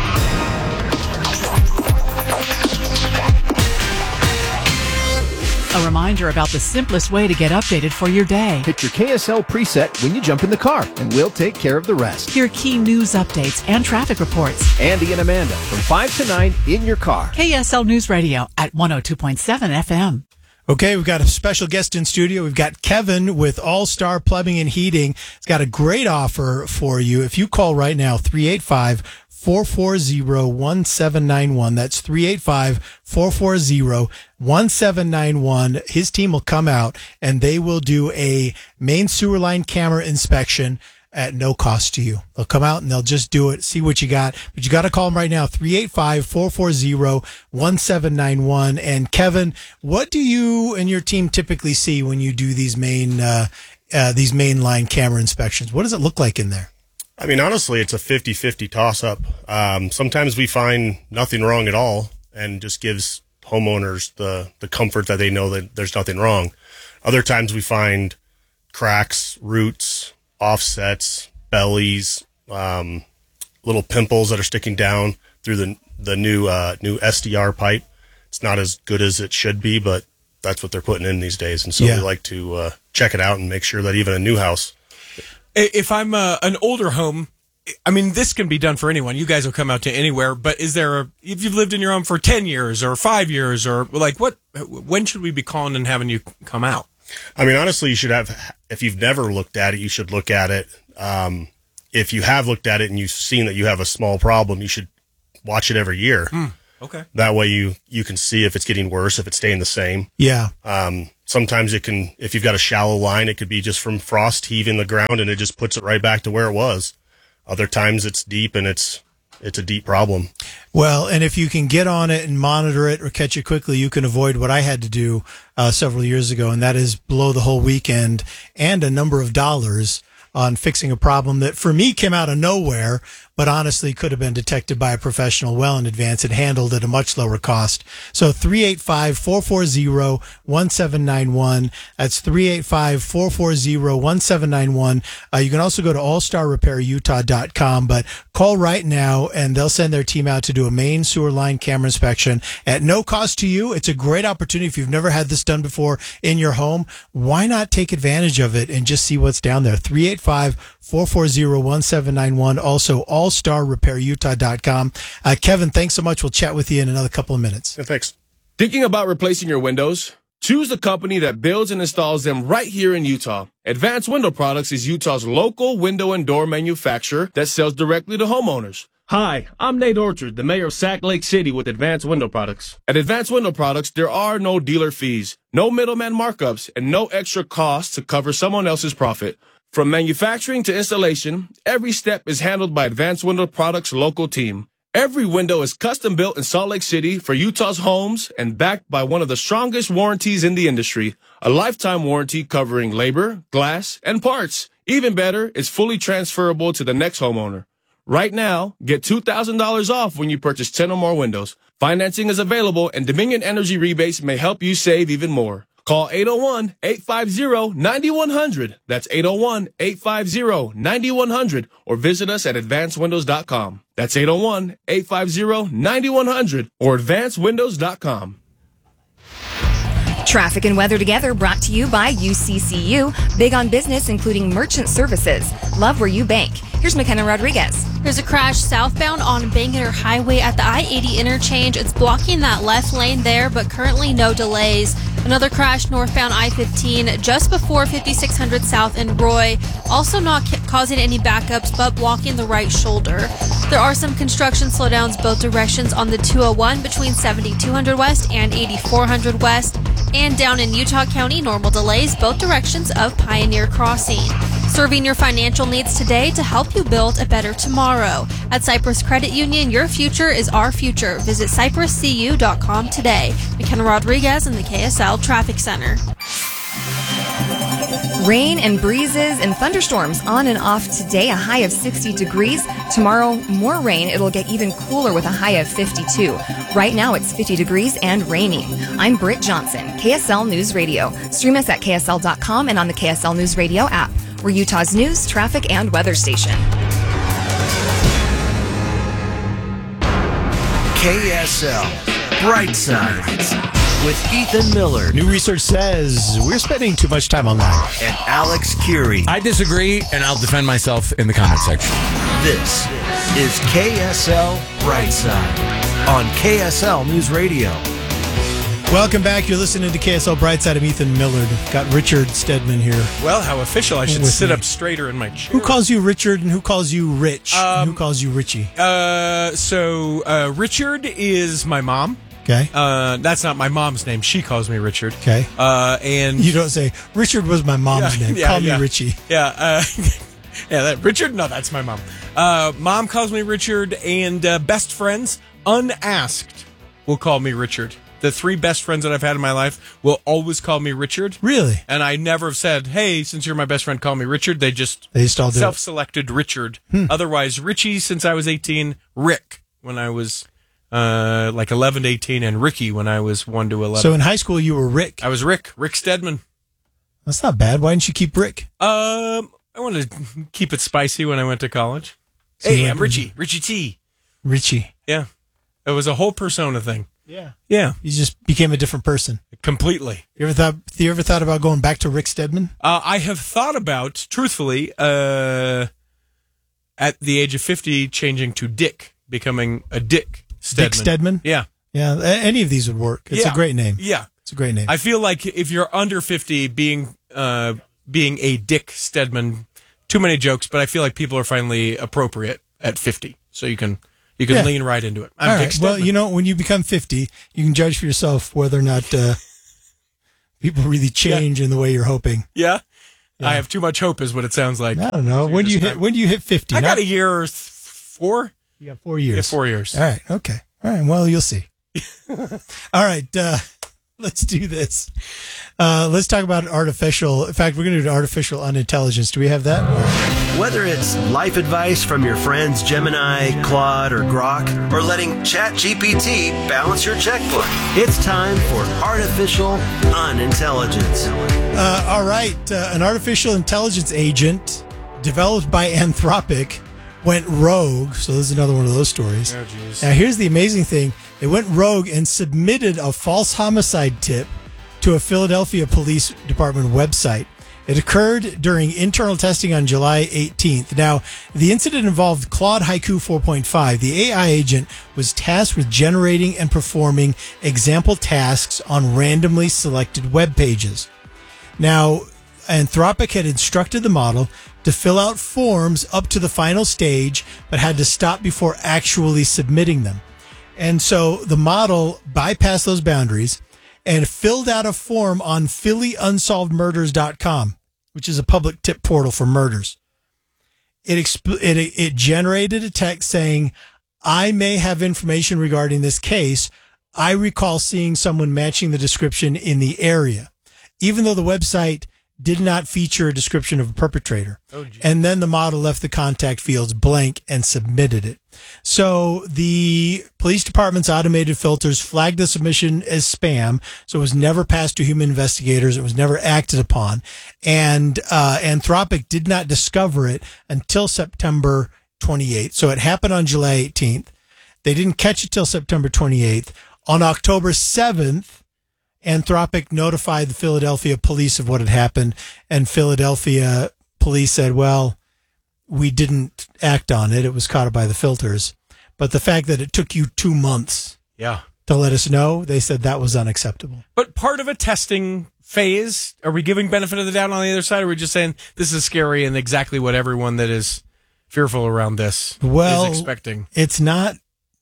Speaker 3: A reminder about the simplest way to get updated for your day.
Speaker 4: Hit your K S L preset when you jump in the car, and we'll take care of the rest.
Speaker 3: Hear key news updates and traffic reports.
Speaker 4: Andy and Amanda from five to nine in your car.
Speaker 3: K S L News Radio at one oh two point seven F M.
Speaker 12: Okay, we've got a special guest in studio. We've got Kevin with All Star Plumbing and Heating. He's got a great offer for you. If you call right now, three eight five, four four zero, one seven nine one. That's three eight five, four four zero, one seven nine one. His team will come out and they will do a main sewer line camera inspection at no cost to you. They'll come out and they'll just do it, see what you got. But you got to call them right now, three eight five, four four zero, one seven nine one. And Kevin, what do you and your team typically see when you do these main, uh, uh, these main line camera inspections? What does it look like in there?
Speaker 14: I mean, honestly, it's a fifty-fifty toss-up. Um, sometimes we find nothing wrong at all and just gives homeowners the, the comfort that they know that there's nothing wrong. Other times we find cracks, roots, offsets, bellies, um, little pimples that are sticking down through the the new uh, new S D R pipe. It's not as good as it should be, but that's what they're putting in these days. And so
Speaker 13: Yeah.
Speaker 14: we like to uh, check it out and make sure that even a new house.
Speaker 13: If I'm uh, an older home, I mean, this can be done for anyone. You guys will come out to anywhere, but is there a, if you've lived in your home for ten years or five years or like what, when should we be calling and having you come out?
Speaker 14: I mean, honestly, you should have, if you've never looked at it, you should look at it. Um, if you have looked at it and you've seen that you have a small problem, you should watch it every year.
Speaker 13: Mm, okay.
Speaker 14: That way you, you can see if it's getting worse, if it's staying the same.
Speaker 12: Yeah.
Speaker 14: Um, sometimes it can, if you've got a shallow line, it could be just from frost heaving the ground and it just puts it right back to where it was. Other times it's deep and it's, it's a deep problem.
Speaker 12: Well, and if you can get on it and monitor it or catch it quickly, you can avoid what I had to do uh, several years ago, and that is blow the whole weekend and a number of dollars on fixing a problem that for me came out of nowhere, but honestly could have been detected by a professional well in advance and handled at a much lower cost. So three eight five, four four zero, one seven nine one. That's three eight five, four four zero, one seven nine one. Uh, you can also go to all star repair utah dot com, but call right now and they'll send their team out to do a main sewer line camera inspection at no cost to you. It's a great opportunity. If you've never had this done before in your home, why not take advantage of it and just see what's down there? three eight five, four four zero, one seven nine one. Also, all star repair utah dot com. Uh, Kevin, thanks so much. We'll chat with you in another couple of minutes.
Speaker 14: Yeah, thanks.
Speaker 21: Thinking about replacing your windows? Choose a company that builds and installs them right here in Utah. Advanced Window Products is Utah's local window and door manufacturer that sells directly to homeowners. Hi, I'm Nate Orchard, the mayor of Sac Lake City with Advanced Window Products. At Advanced Window Products, there are no dealer fees, no middleman markups, and no extra costs to cover someone else's profit. From manufacturing to installation, every step is handled by Advanced Window Products' local team. Every window is custom built in Salt Lake City for Utah's homes and backed by one of the strongest warranties in the industry, a lifetime warranty covering labor, glass, and parts. Even better, it's fully transferable to the next homeowner. Right now, get two thousand dollars off when you purchase ten or more windows. Financing is available and Dominion Energy rebates may help you save even more. Call eight oh one, eight five zero, nine one zero zero. That's eight oh one, eight five zero, nine one zero zero or visit us at advanced windows dot com. That's eight oh one, eight five zero, nine one zero zero or advanced windows dot com.
Speaker 2: Traffic and weather together brought to you by U C C U. Big on business, including merchant services. Love where you bank. Here's McKenna Rodriguez.
Speaker 10: There's a crash southbound on Bangerter Highway at the I eighty interchange. It's blocking that left lane there, but currently no delays. Another crash northbound I fifteen just before fifty-six hundred South in Roy. Also not ca- causing any backups, but blocking the right shoulder. There are some construction slowdowns both directions on the two oh one between seventy-two hundred West and eighty-four hundred West. And down in Utah County, normal delays both directions of Pioneer Crossing. Serving your financial needs today to help you build a better tomorrow. At Cypress Credit Union, your future is our future. Visit cypress c u dot com today. McKenna Rodriguez in the K S L Traffic Center.
Speaker 2: Rain and breezes and thunderstorms on and off today, a high of sixty degrees. Tomorrow, more rain. It'll get even cooler with a high of fifty-two. Right now, it's fifty degrees and rainy. I'm Britt Johnson, K S L News Radio. Stream us at K S L dot com and on the K S L News Radio app. We're Utah's news, traffic, and weather station.
Speaker 11: K S L Brightside with Ethan Miller.
Speaker 12: New research says we're spending too much time online.
Speaker 11: And Alex Curie.
Speaker 22: I disagree, and I'll defend myself in the comment section.
Speaker 11: This is K S L Brightside on K S L News Radio.
Speaker 12: Welcome back. You're listening to K S L Brightside. I'm Ethan Millard. Got Richard Stedman here.
Speaker 13: Well, how official. I should
Speaker 12: With
Speaker 13: sit
Speaker 12: me.
Speaker 13: up straighter in my chair.
Speaker 12: Who calls you Richard and who calls you Rich?
Speaker 13: Um,
Speaker 12: and who calls you Richie?
Speaker 13: Uh, so, uh, Richard is my mom.
Speaker 12: Okay.
Speaker 13: Uh, that's not my mom's name. She calls me Richard.
Speaker 12: Okay.
Speaker 13: Uh, and
Speaker 12: You don't say, Richard was my mom's
Speaker 13: Yeah,
Speaker 12: name.
Speaker 13: yeah,
Speaker 12: Call
Speaker 13: yeah.
Speaker 12: me Richie.
Speaker 13: Yeah. Uh, yeah. That Richard. No, that's my mom. Uh, mom calls me Richard, and uh, best friends, unasked, will call me Richard. The three best friends that I've had in my life will always call me Richard.
Speaker 12: Really?
Speaker 13: And I never have said, hey, since you're my best friend, call me Richard. They just,
Speaker 12: They just all do it.
Speaker 13: self-selected Richard.
Speaker 12: Hmm.
Speaker 13: Otherwise, Richie since I was eighteen, Rick when I was uh, like eleven to eighteen, and Ricky when I was one to eleven.
Speaker 12: So in high school, you were Rick.
Speaker 13: I was Rick, Rick Stedman.
Speaker 12: That's not bad. Why didn't you keep Rick?
Speaker 13: Um, I wanted to keep it spicy when I went to college.
Speaker 12: So
Speaker 13: hey,
Speaker 12: you
Speaker 13: I'm
Speaker 12: went-
Speaker 13: Richie, Richie T.
Speaker 12: Richie.
Speaker 13: Yeah. It was a whole persona thing.
Speaker 12: Yeah.
Speaker 13: Yeah.
Speaker 12: You just became a different person.
Speaker 13: Completely.
Speaker 12: You ever thought you ever thought about going back to Rick Stedman?
Speaker 13: Uh, I have thought about, truthfully, uh, at the age of fifty, changing to Dick, becoming a Dick Stedman.
Speaker 12: Dick Stedman?
Speaker 13: Yeah.
Speaker 12: Yeah, a- any of these would work. It's
Speaker 13: Yeah.
Speaker 12: a great name.
Speaker 13: Yeah.
Speaker 12: It's a great name.
Speaker 13: I feel like if you're under fifty, being uh, being a Dick Stedman, too many jokes, but I feel like people are finally appropriate at fifty. So you can you can
Speaker 12: Yeah.
Speaker 13: lean right into it. I'm
Speaker 12: All
Speaker 13: Dick
Speaker 12: right.
Speaker 13: Stedman.
Speaker 12: Well, you know, when you become fifty, you can judge for yourself whether or not uh, people really change in the way you're hoping.
Speaker 13: yeah? I have too much hope is what it sounds like.
Speaker 12: I don't know. When do you hit when do you hit fifty?
Speaker 13: I
Speaker 12: Not-
Speaker 13: got a year or th- four.
Speaker 12: You got four years.
Speaker 13: Yeah, four years.
Speaker 12: All right. Okay. All right. Well, you'll see. All right. Uh, let's do this. Uh, let's talk about artificial. In fact, we're going to do artificial unintelligence. Do we have that?
Speaker 11: Whether it's life advice from your friends Gemini, Claude, or Grok, or letting ChatGPT balance your checkbook, it's time for artificial unintelligence.
Speaker 12: Uh, all right. Uh, an artificial intelligence agent developed by Anthropic went rogue. So this is another one of those stories.
Speaker 13: Oh, geez.
Speaker 12: Now, here's the amazing thing. They went rogue and submitted a false homicide tip to a Philadelphia Police Department website. It occurred during internal testing on July eighteenth. Now, the incident involved Claude Haiku four point five. The A I agent was tasked with generating and performing example tasks on randomly selected web pages. Now, Anthropic had instructed the model to fill out forms up to the final stage, but had to stop before actually submitting them. And so the model bypassed those boundaries and filled out a form on Philly Unsolved Murders dot com, which is a public tip portal for murders. It, exp- it it generated a text saying, "I may have information regarding this case. I recall seeing someone matching the description in the area," even though the website did not feature a description of a perpetrator.
Speaker 13: Oh,
Speaker 12: and then the model left the contact fields blank and submitted it. So the police department's automated filters flagged the submission as spam. So it was never passed to human investigators. It was never acted upon. And uh, Anthropic did not discover it until September twenty-eighth. So it happened on July eighteenth. They didn't catch it till September twenty-eighth. On October seventh, Anthropic notified the Philadelphia police of what had happened, and Philadelphia police said, well, we didn't act on it. It was caught by the filters. But the fact that it took you two months
Speaker 13: Yeah.
Speaker 12: to let us know, they said that was unacceptable.
Speaker 13: But part of a testing phase, are we giving benefit of the doubt on the other side, or are we just saying this is scary and exactly what everyone that is fearful around this
Speaker 12: Well,
Speaker 13: is expecting?
Speaker 12: It's not...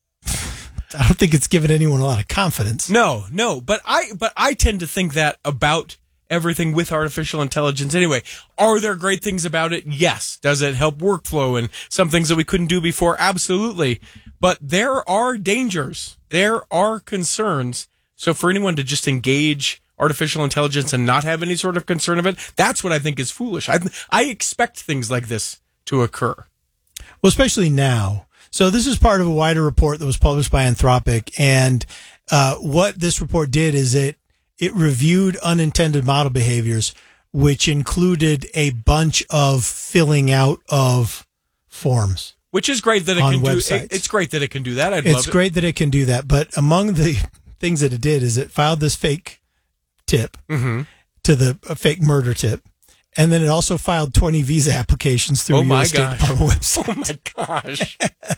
Speaker 12: I don't think it's given anyone a lot of confidence.
Speaker 13: No, no, but I but I tend to think that about everything with artificial intelligence anyway. Are there great things about it? Yes. Does it help workflow and some things that we couldn't do before? Absolutely. But there are dangers. There are concerns. So for anyone to just engage artificial intelligence and not have any sort of concern of it, that's what I think is foolish. I I expect things like this to occur.
Speaker 12: Well, especially now. So this is part of a wider report that was published by Anthropic, and uh, what this report did is it it reviewed unintended model behaviors, which included a bunch of filling out of forms.
Speaker 13: Which is great that it
Speaker 12: on
Speaker 13: can
Speaker 12: websites.
Speaker 13: do. It, it's great that it can do that. I'd
Speaker 12: It's
Speaker 13: love it.
Speaker 12: great that it can do that, but among the things that it did is it filed this fake tip
Speaker 13: Mhm.
Speaker 12: to the a fake murder tip, and then it also filed twenty visa applications through
Speaker 13: Oh
Speaker 12: a U
Speaker 13: my
Speaker 12: S State
Speaker 13: gosh.
Speaker 12: Department website.
Speaker 13: Oh my gosh.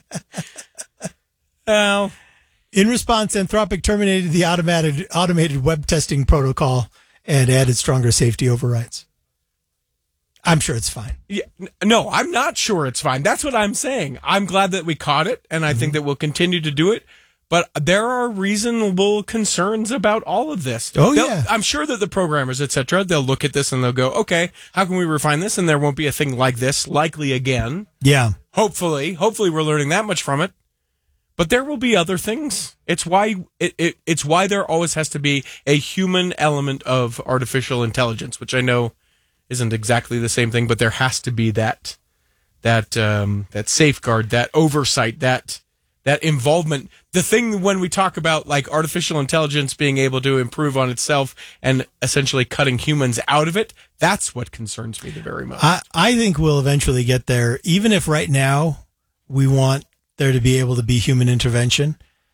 Speaker 13: Well,
Speaker 12: in response, Anthropic terminated the automated automated web testing protocol and added stronger safety overrides. I'm sure it's fine.
Speaker 13: Yeah, n- no, I'm not sure it's fine. That's what I'm saying. I'm glad that we caught it, and I
Speaker 12: Mm-hmm.
Speaker 13: think that we'll continue to do it. But there are reasonable concerns about all of this.
Speaker 12: Oh,
Speaker 13: They'll-
Speaker 12: yeah.
Speaker 13: I'm sure that the programmers, et cetera, they'll look at this and they'll go, okay, how can we refine this? And there won't be a thing like this likely again.
Speaker 12: Yeah.
Speaker 13: Hopefully, hopefully we're learning that much from it. But there will be other things. It's why it, it it's why there always has to be a human element of artificial intelligence, which I know isn't exactly the same thing, but there has to be that that um, that safeguard, that oversight, that that involvement. The thing when we talk about like artificial intelligence being able to improve on itself and essentially cutting humans out of it, that's what concerns me the very most.
Speaker 12: I, I think we'll eventually get there, even if right now we want there to be able to be human intervention.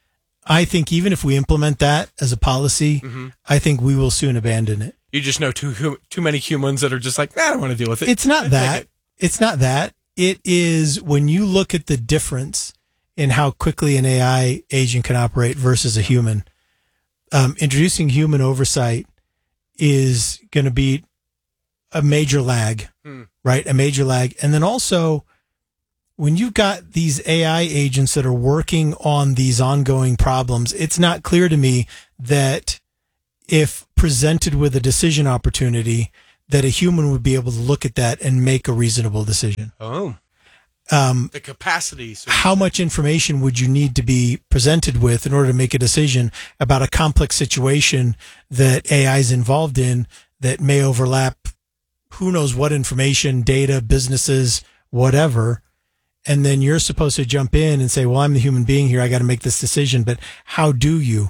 Speaker 12: I think even if we implement that as a policy,
Speaker 13: Mhm.
Speaker 12: I think we will soon abandon it.
Speaker 13: You just know too hu- too many humans that are just like, nah, I don't want to deal with it.
Speaker 12: It's not
Speaker 13: I
Speaker 12: that.
Speaker 13: take it.
Speaker 12: It's not that. It is when you look at the difference in how quickly an A I agent can operate versus a human. Um, introducing human oversight is going to be a major lag,
Speaker 13: Hmm.
Speaker 12: right? A major lag. And then also, when you've got these A I agents that are working on these ongoing problems, it's not clear to me that if presented with a decision opportunity, that a human would be able to look at that and make a reasonable decision.
Speaker 13: Oh.
Speaker 12: Um,
Speaker 13: The capacity. So
Speaker 12: how much information would you need to be presented with in order to make a decision about a complex situation that A I is involved in that may overlap who knows what information, data, businesses, whatever. And then you're supposed to jump in and say, well, I'm the human being here. I got to make this decision. But how do you?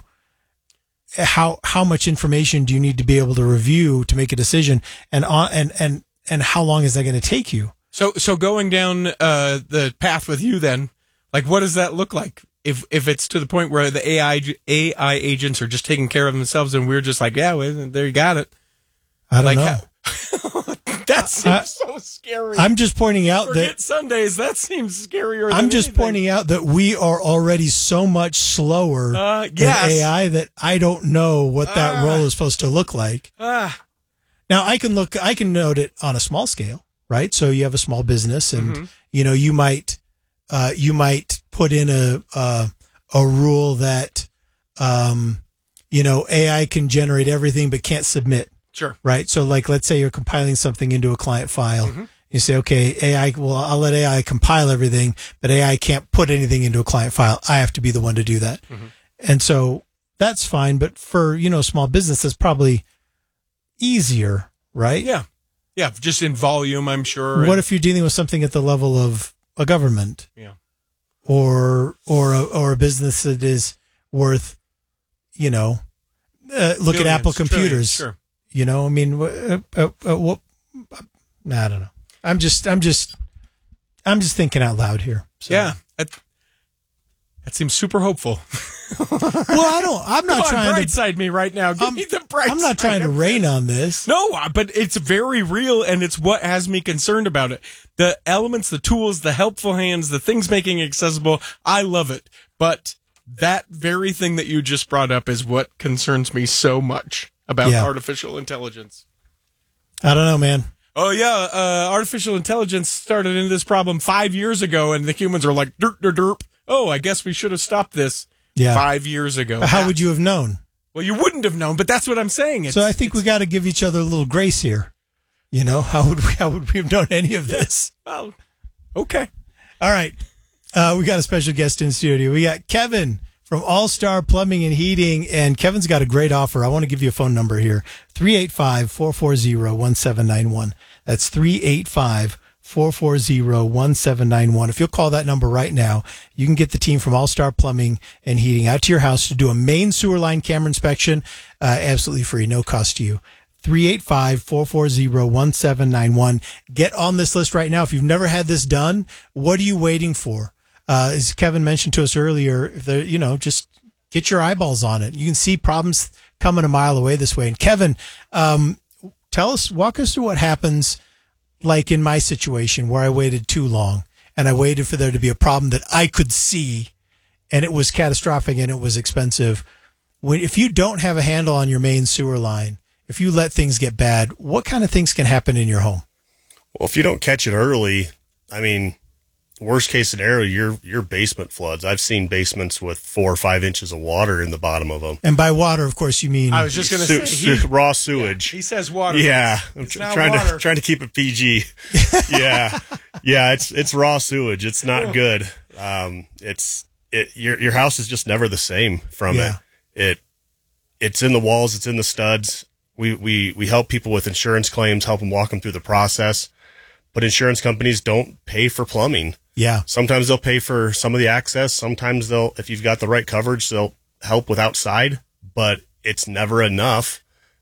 Speaker 12: How how much information do you need to be able to review to make a decision? And on, and and and how long is that going to take you?
Speaker 13: So, so going down uh, the path with you, then, like, what does that look like? If if it's to the point where the A I A I agents are just taking care of themselves, and we're just like, yeah, well, there you got it.
Speaker 12: I don't
Speaker 13: like,
Speaker 12: know.
Speaker 13: How, that seems
Speaker 12: I-
Speaker 13: so scary.
Speaker 12: I'm just pointing out
Speaker 13: Forget
Speaker 12: that
Speaker 13: Sundays. That seems scarier.
Speaker 12: I'm
Speaker 13: than
Speaker 12: just
Speaker 13: anything.
Speaker 12: pointing out that we are already so much slower
Speaker 13: Uh,
Speaker 12: than
Speaker 13: yes.
Speaker 12: A I that I don't know what that
Speaker 13: Ah.
Speaker 12: role is supposed to look like.
Speaker 13: Ah.
Speaker 12: Now I can look, I can note it on a small scale, right? So you have a small business, and
Speaker 13: Mhm.
Speaker 12: you know you might, uh, you might put in a uh, a rule that, um, you know, A I can generate everything but can't submit.
Speaker 13: Sure.
Speaker 12: Right. So like, let's say you're compiling something into a client file. You say, okay, A I, well, I'll let A I compile everything, but A I can't put anything into a client file. I have to be the one to do that. And so that's fine. But for, you know, small business, that's probably easier, right?
Speaker 13: Yeah. Yeah. Just in volume, I'm sure.
Speaker 12: What if you're dealing with something at the level of a government?
Speaker 13: Yeah.
Speaker 12: Or, or, a, or a business that is worth, you know, uh, look at
Speaker 13: Billions,
Speaker 12: Apple
Speaker 13: trillions,
Speaker 12: computers.
Speaker 13: sure.
Speaker 12: You know, I mean, uh, uh, uh, what? I don't know. I'm just, I'm just, I'm just thinking out loud here. So.
Speaker 13: Yeah. That, that seems super hopeful.
Speaker 12: Well, I don't. I'm not
Speaker 13: Come on,
Speaker 12: trying
Speaker 13: bright
Speaker 12: to.
Speaker 13: side me right now. Give me the bright
Speaker 12: I'm not
Speaker 13: side
Speaker 12: trying to
Speaker 13: of
Speaker 12: rain
Speaker 13: this.
Speaker 12: on this.
Speaker 13: No, uh, but it's very real, and it's what has me concerned about it. The elements, the tools, the helpful hands, the things making it accessible. I love it, but that very thing that you just brought up is what concerns me so much about
Speaker 12: Yeah.
Speaker 13: artificial intelligence.
Speaker 12: I don't know, man.
Speaker 13: Oh yeah, uh, artificial intelligence started into this problem five years ago, and the humans are like, derp, derp, derp. Oh, I guess we should have stopped this
Speaker 12: Yeah.
Speaker 13: five years ago.
Speaker 12: How would you have known?
Speaker 13: Well, you wouldn't have known, but that's what I'm saying. It's,
Speaker 12: So I think we got to give each other a little grace here. You know, how would we? How would we have known any of this?
Speaker 13: well, okay.
Speaker 12: All right, uh, we got a special guest in studio. We got Kevin from All Star Plumbing and Heating, and Kevin's got a great offer. I want to give you a phone number here: three eight five, four four zero, one seven nine one. That's three eight five, four four zero, one seven nine one. If you'll call that number right now, you can get the team from All Star Plumbing and Heating out to your house to do a main sewer line camera inspection, uh, absolutely free, no cost to you. three eight five, four four zero, one seven nine one. Get on this list right now. If you've never had this done, what are you waiting for? Uh, as Kevin mentioned to us earlier, if they're, you know, just get your eyeballs on it. You can see problems coming a mile away this way. And Kevin, um, tell us, walk us through what happens, like in my situation where I waited too long and I waited for there to be a problem that I could see, and it was catastrophic and it was expensive. When, if you don't have a handle on your main sewer line, if you let things get bad, what kind of things can happen in your home?
Speaker 14: Well, if you don't catch it early, I mean, worst case scenario, your your basement floods. I've seen basements with four or five inches of water in the bottom of them.
Speaker 12: And by water, of course, you mean
Speaker 13: I was just going to
Speaker 14: Su-
Speaker 13: say
Speaker 14: su-
Speaker 13: he,
Speaker 14: raw sewage.
Speaker 13: he says water.
Speaker 14: Yeah, I'm
Speaker 13: It's
Speaker 14: tr-
Speaker 13: not
Speaker 14: trying
Speaker 13: water.
Speaker 14: to trying to keep it P G. yeah, yeah, it's it's raw sewage. It's not good. Um, it's it your your house is just never the same from
Speaker 12: Yeah.
Speaker 14: it. It it's in the walls. It's in the studs. We we we help people with insurance claims, help them walk them through the process. But insurance companies don't pay for plumbing.
Speaker 12: Yeah.
Speaker 14: Sometimes they'll pay for some of the access. Sometimes they'll, if you've got the right coverage, they'll help with outside, but it's never enough.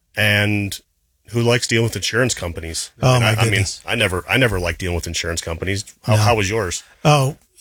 Speaker 14: And who likes dealing with insurance companies?
Speaker 12: Oh,
Speaker 14: And
Speaker 12: my
Speaker 14: I, I mean,
Speaker 12: goodness.
Speaker 14: I never, I never liked dealing with insurance companies. How,
Speaker 12: No.
Speaker 14: how was yours?
Speaker 12: Oh,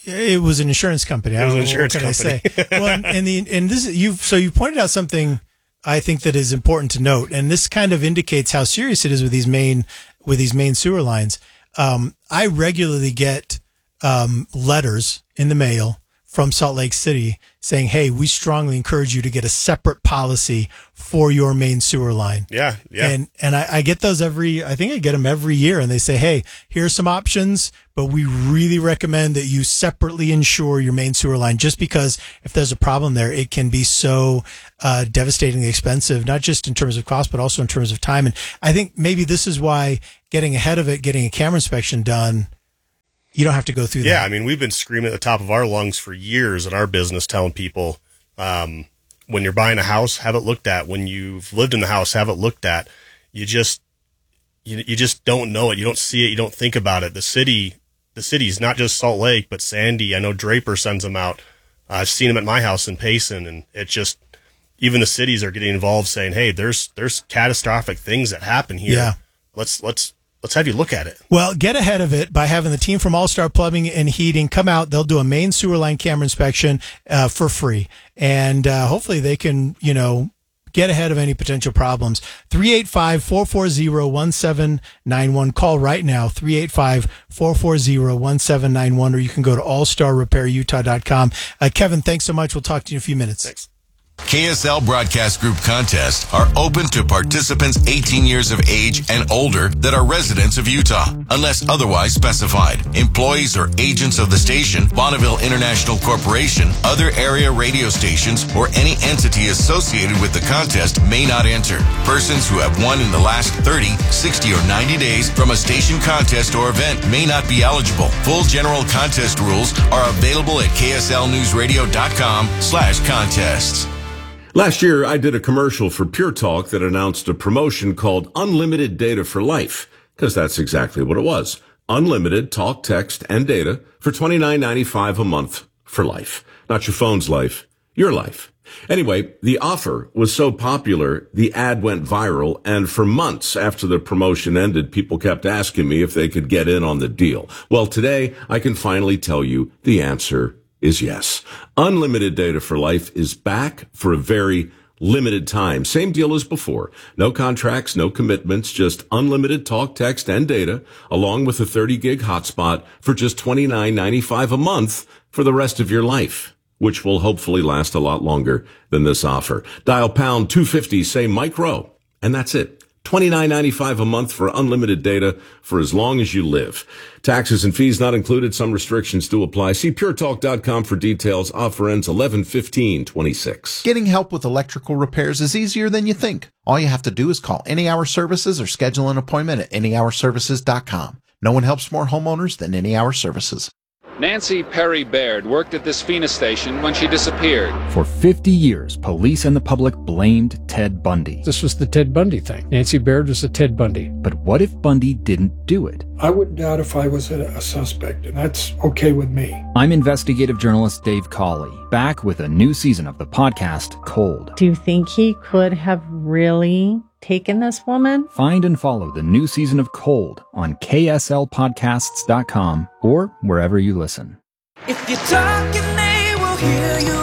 Speaker 12: It was an insurance company.
Speaker 14: It was
Speaker 12: I
Speaker 14: an
Speaker 12: don't know,
Speaker 14: insurance
Speaker 12: what can
Speaker 14: company.
Speaker 12: I say? Well, and the and this is you've so you pointed out something I think that is important to note, and this kind of indicates how serious it is with these main with these main sewer lines. Um, I regularly get um, letters in the mail from Salt Lake City saying, "Hey, we strongly encourage you to get a separate policy for your main sewer line."
Speaker 14: Yeah, yeah.
Speaker 12: And and I, I get those every. I think I get them every year, and they say, "Hey, here's some options, but we really recommend that you separately insure your main sewer line, just because if there's a problem there, it can be so uh, devastatingly expensive, not just in terms of cost, but also in terms of time." And I think maybe this is why getting ahead of it, getting a camera inspection done, you don't have to go through that.
Speaker 14: Yeah, I mean, we've been screaming at the top of our lungs for years in our business, telling people, um, when you're buying a house, have it looked at. When you've lived in the house, have it looked at. You just, you, you just don't know it. You don't see it. You don't think about it. The city, the city's not just Salt Lake, but Sandy. I know Draper sends them out. Uh, I've seen them at my house in Payson, and it just, even the cities are getting involved, saying, "Hey, there's there's catastrophic things that happen here.
Speaker 12: Yeah.
Speaker 14: Let's let's." Let's have you look at it.
Speaker 12: Well, get ahead of it by having the team from All Star Plumbing and Heating come out. They'll do a main sewer line camera inspection uh, for free. And uh, hopefully they can, you know, get ahead of any potential problems. three eight five, four four zero, one seven nine one. Call right now, three eight five, four four zero, one seven nine one, or you can go to all star repair utah dot com. Uh, Kevin, thanks so much. We'll talk to you in a few minutes.
Speaker 14: Thanks.
Speaker 1: K S L Broadcast Group contests are open to participants eighteen years of age and older that are residents of Utah, unless otherwise specified. Employees or agents of the station, Bonneville International Corporation, other area radio stations, or any entity associated with the contest may not enter. Persons who have won in the last thirty, sixty, or ninety days from a station contest or event may not be eligible. Full general contest rules are available at K S L news radio dot com slash contests.
Speaker 6: Last year, I did a commercial for Pure Talk that announced a promotion called Unlimited Data for Life, because that's exactly what it was. Unlimited talk, text, and data for twenty-nine ninety-five a month for life. Not your phone's life, your life. Anyway, the offer was so popular, the ad went viral, and for months after the promotion ended, people kept asking me if they could get in on the deal. Well, today, I can finally tell you the answer is yes. Unlimited Data for Life is back for a very limited time. Same deal as before. No contracts, no commitments, just unlimited talk, text, and data, along with a thirty gig hotspot for just twenty-nine ninety-five a month for the rest of your life, which will hopefully last a lot longer than this offer. Dial pound two fifty, say micro, and that's it. twenty-nine ninety-five a month for unlimited data for as long as you live. Taxes and fees not included. Some restrictions do apply. See pure talk dot com for details. Offer ends eleven fifteen twenty-six.
Speaker 23: Getting help with electrical repairs is easier than you think. All you have to do is call Any Hour Services or schedule an appointment at any hour services dot com. No one helps more homeowners than Any Hour Services.
Speaker 24: Nancy Perry Baird worked at this Phoenix station when she disappeared.
Speaker 25: For fifty years, police and the public blamed Ted Bundy.
Speaker 26: This was the Ted Bundy thing. Nancy Baird was a Ted Bundy.
Speaker 25: But what if Bundy didn't do it?
Speaker 27: I wouldn't doubt if I was a, a suspect, and that's okay with me.
Speaker 25: I'm investigative journalist Dave Cawley, back with a new season of the podcast, Cold.
Speaker 28: Do you think he could have really taken this woman?
Speaker 25: Find and follow the new season of Cold on K S L podcasts dot com or wherever you listen.
Speaker 29: If you're talking, they will hear you.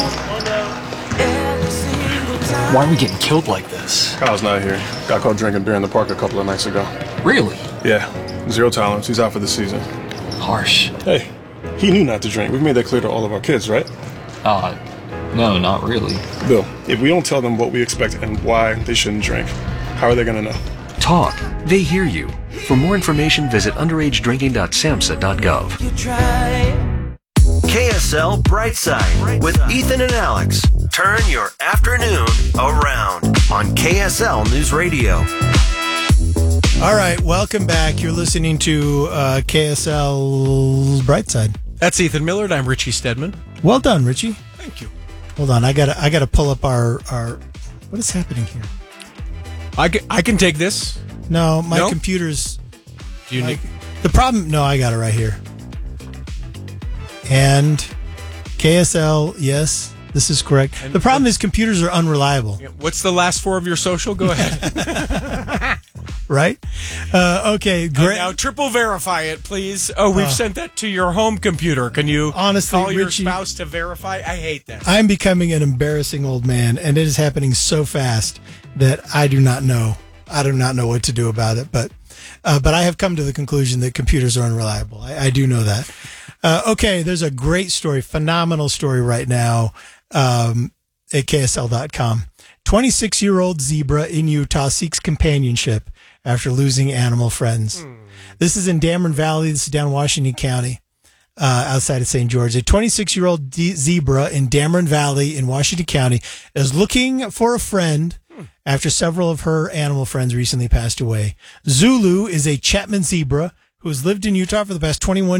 Speaker 30: Why are we getting killed like this?
Speaker 31: Kyle's not here. Got caught drinking beer in the park a couple of nights ago.
Speaker 30: Really?
Speaker 31: Yeah. Zero tolerance. He's out for the season.
Speaker 30: Harsh.
Speaker 31: Hey, he knew not to drink. We've made that clear to all of our kids, right?
Speaker 30: Uh, no, not really.
Speaker 31: Bill, if we don't tell them what we expect and why they shouldn't drink, how are they going to know?
Speaker 32: Talk. They hear you. For more information, visit underage drinking dot samhsa dot gov.
Speaker 29: You try.
Speaker 11: K S L Brightside with Ethan and Alex. Turn your afternoon around on K S L News Radio.
Speaker 12: All right, welcome back. You're listening to uh, K S L Brightside.
Speaker 13: That's Ethan Millard. I'm Richie Stedman.
Speaker 12: Well done, Richie.
Speaker 13: Thank you.
Speaker 12: Hold on, I gotta I gotta pull up our our. What is happening here?
Speaker 13: I can, I can take this.
Speaker 12: No, my
Speaker 13: no?
Speaker 12: computer's.
Speaker 13: Do you
Speaker 12: my,
Speaker 13: need?
Speaker 12: The problem. No, I got it right here. And K S L, yes, this is correct.
Speaker 13: And
Speaker 12: the problem is computers are unreliable.
Speaker 13: What's the last four of your social? Go ahead.
Speaker 12: Right? Uh, okay,
Speaker 13: Uh,
Speaker 12: great.
Speaker 13: now triple verify it, please. Oh, we've
Speaker 12: Uh,
Speaker 13: sent that to your home computer. Can you
Speaker 12: honestly,
Speaker 13: call your
Speaker 12: Richie,
Speaker 13: spouse to verify? I hate that.
Speaker 12: I'm becoming an embarrassing old man, and it is happening so fast that I do not know. I do not know what to do about it. But, uh, but I have come to the conclusion that computers are unreliable. I, I do know that. Uh, okay, there's a great story, phenomenal story right now um, at K S L dot com. twenty-six-year-old zebra in Utah seeks companionship after losing animal friends. Mm. This is in Dameron Valley. This is down Washington County, uh, outside of Saint George. A twenty-six-year-old d- zebra in Dameron Valley in Washington County is looking for a friend mm. after several of her animal friends recently passed away. Zulu is a Chapman zebra who has lived in Utah for the past twenty-one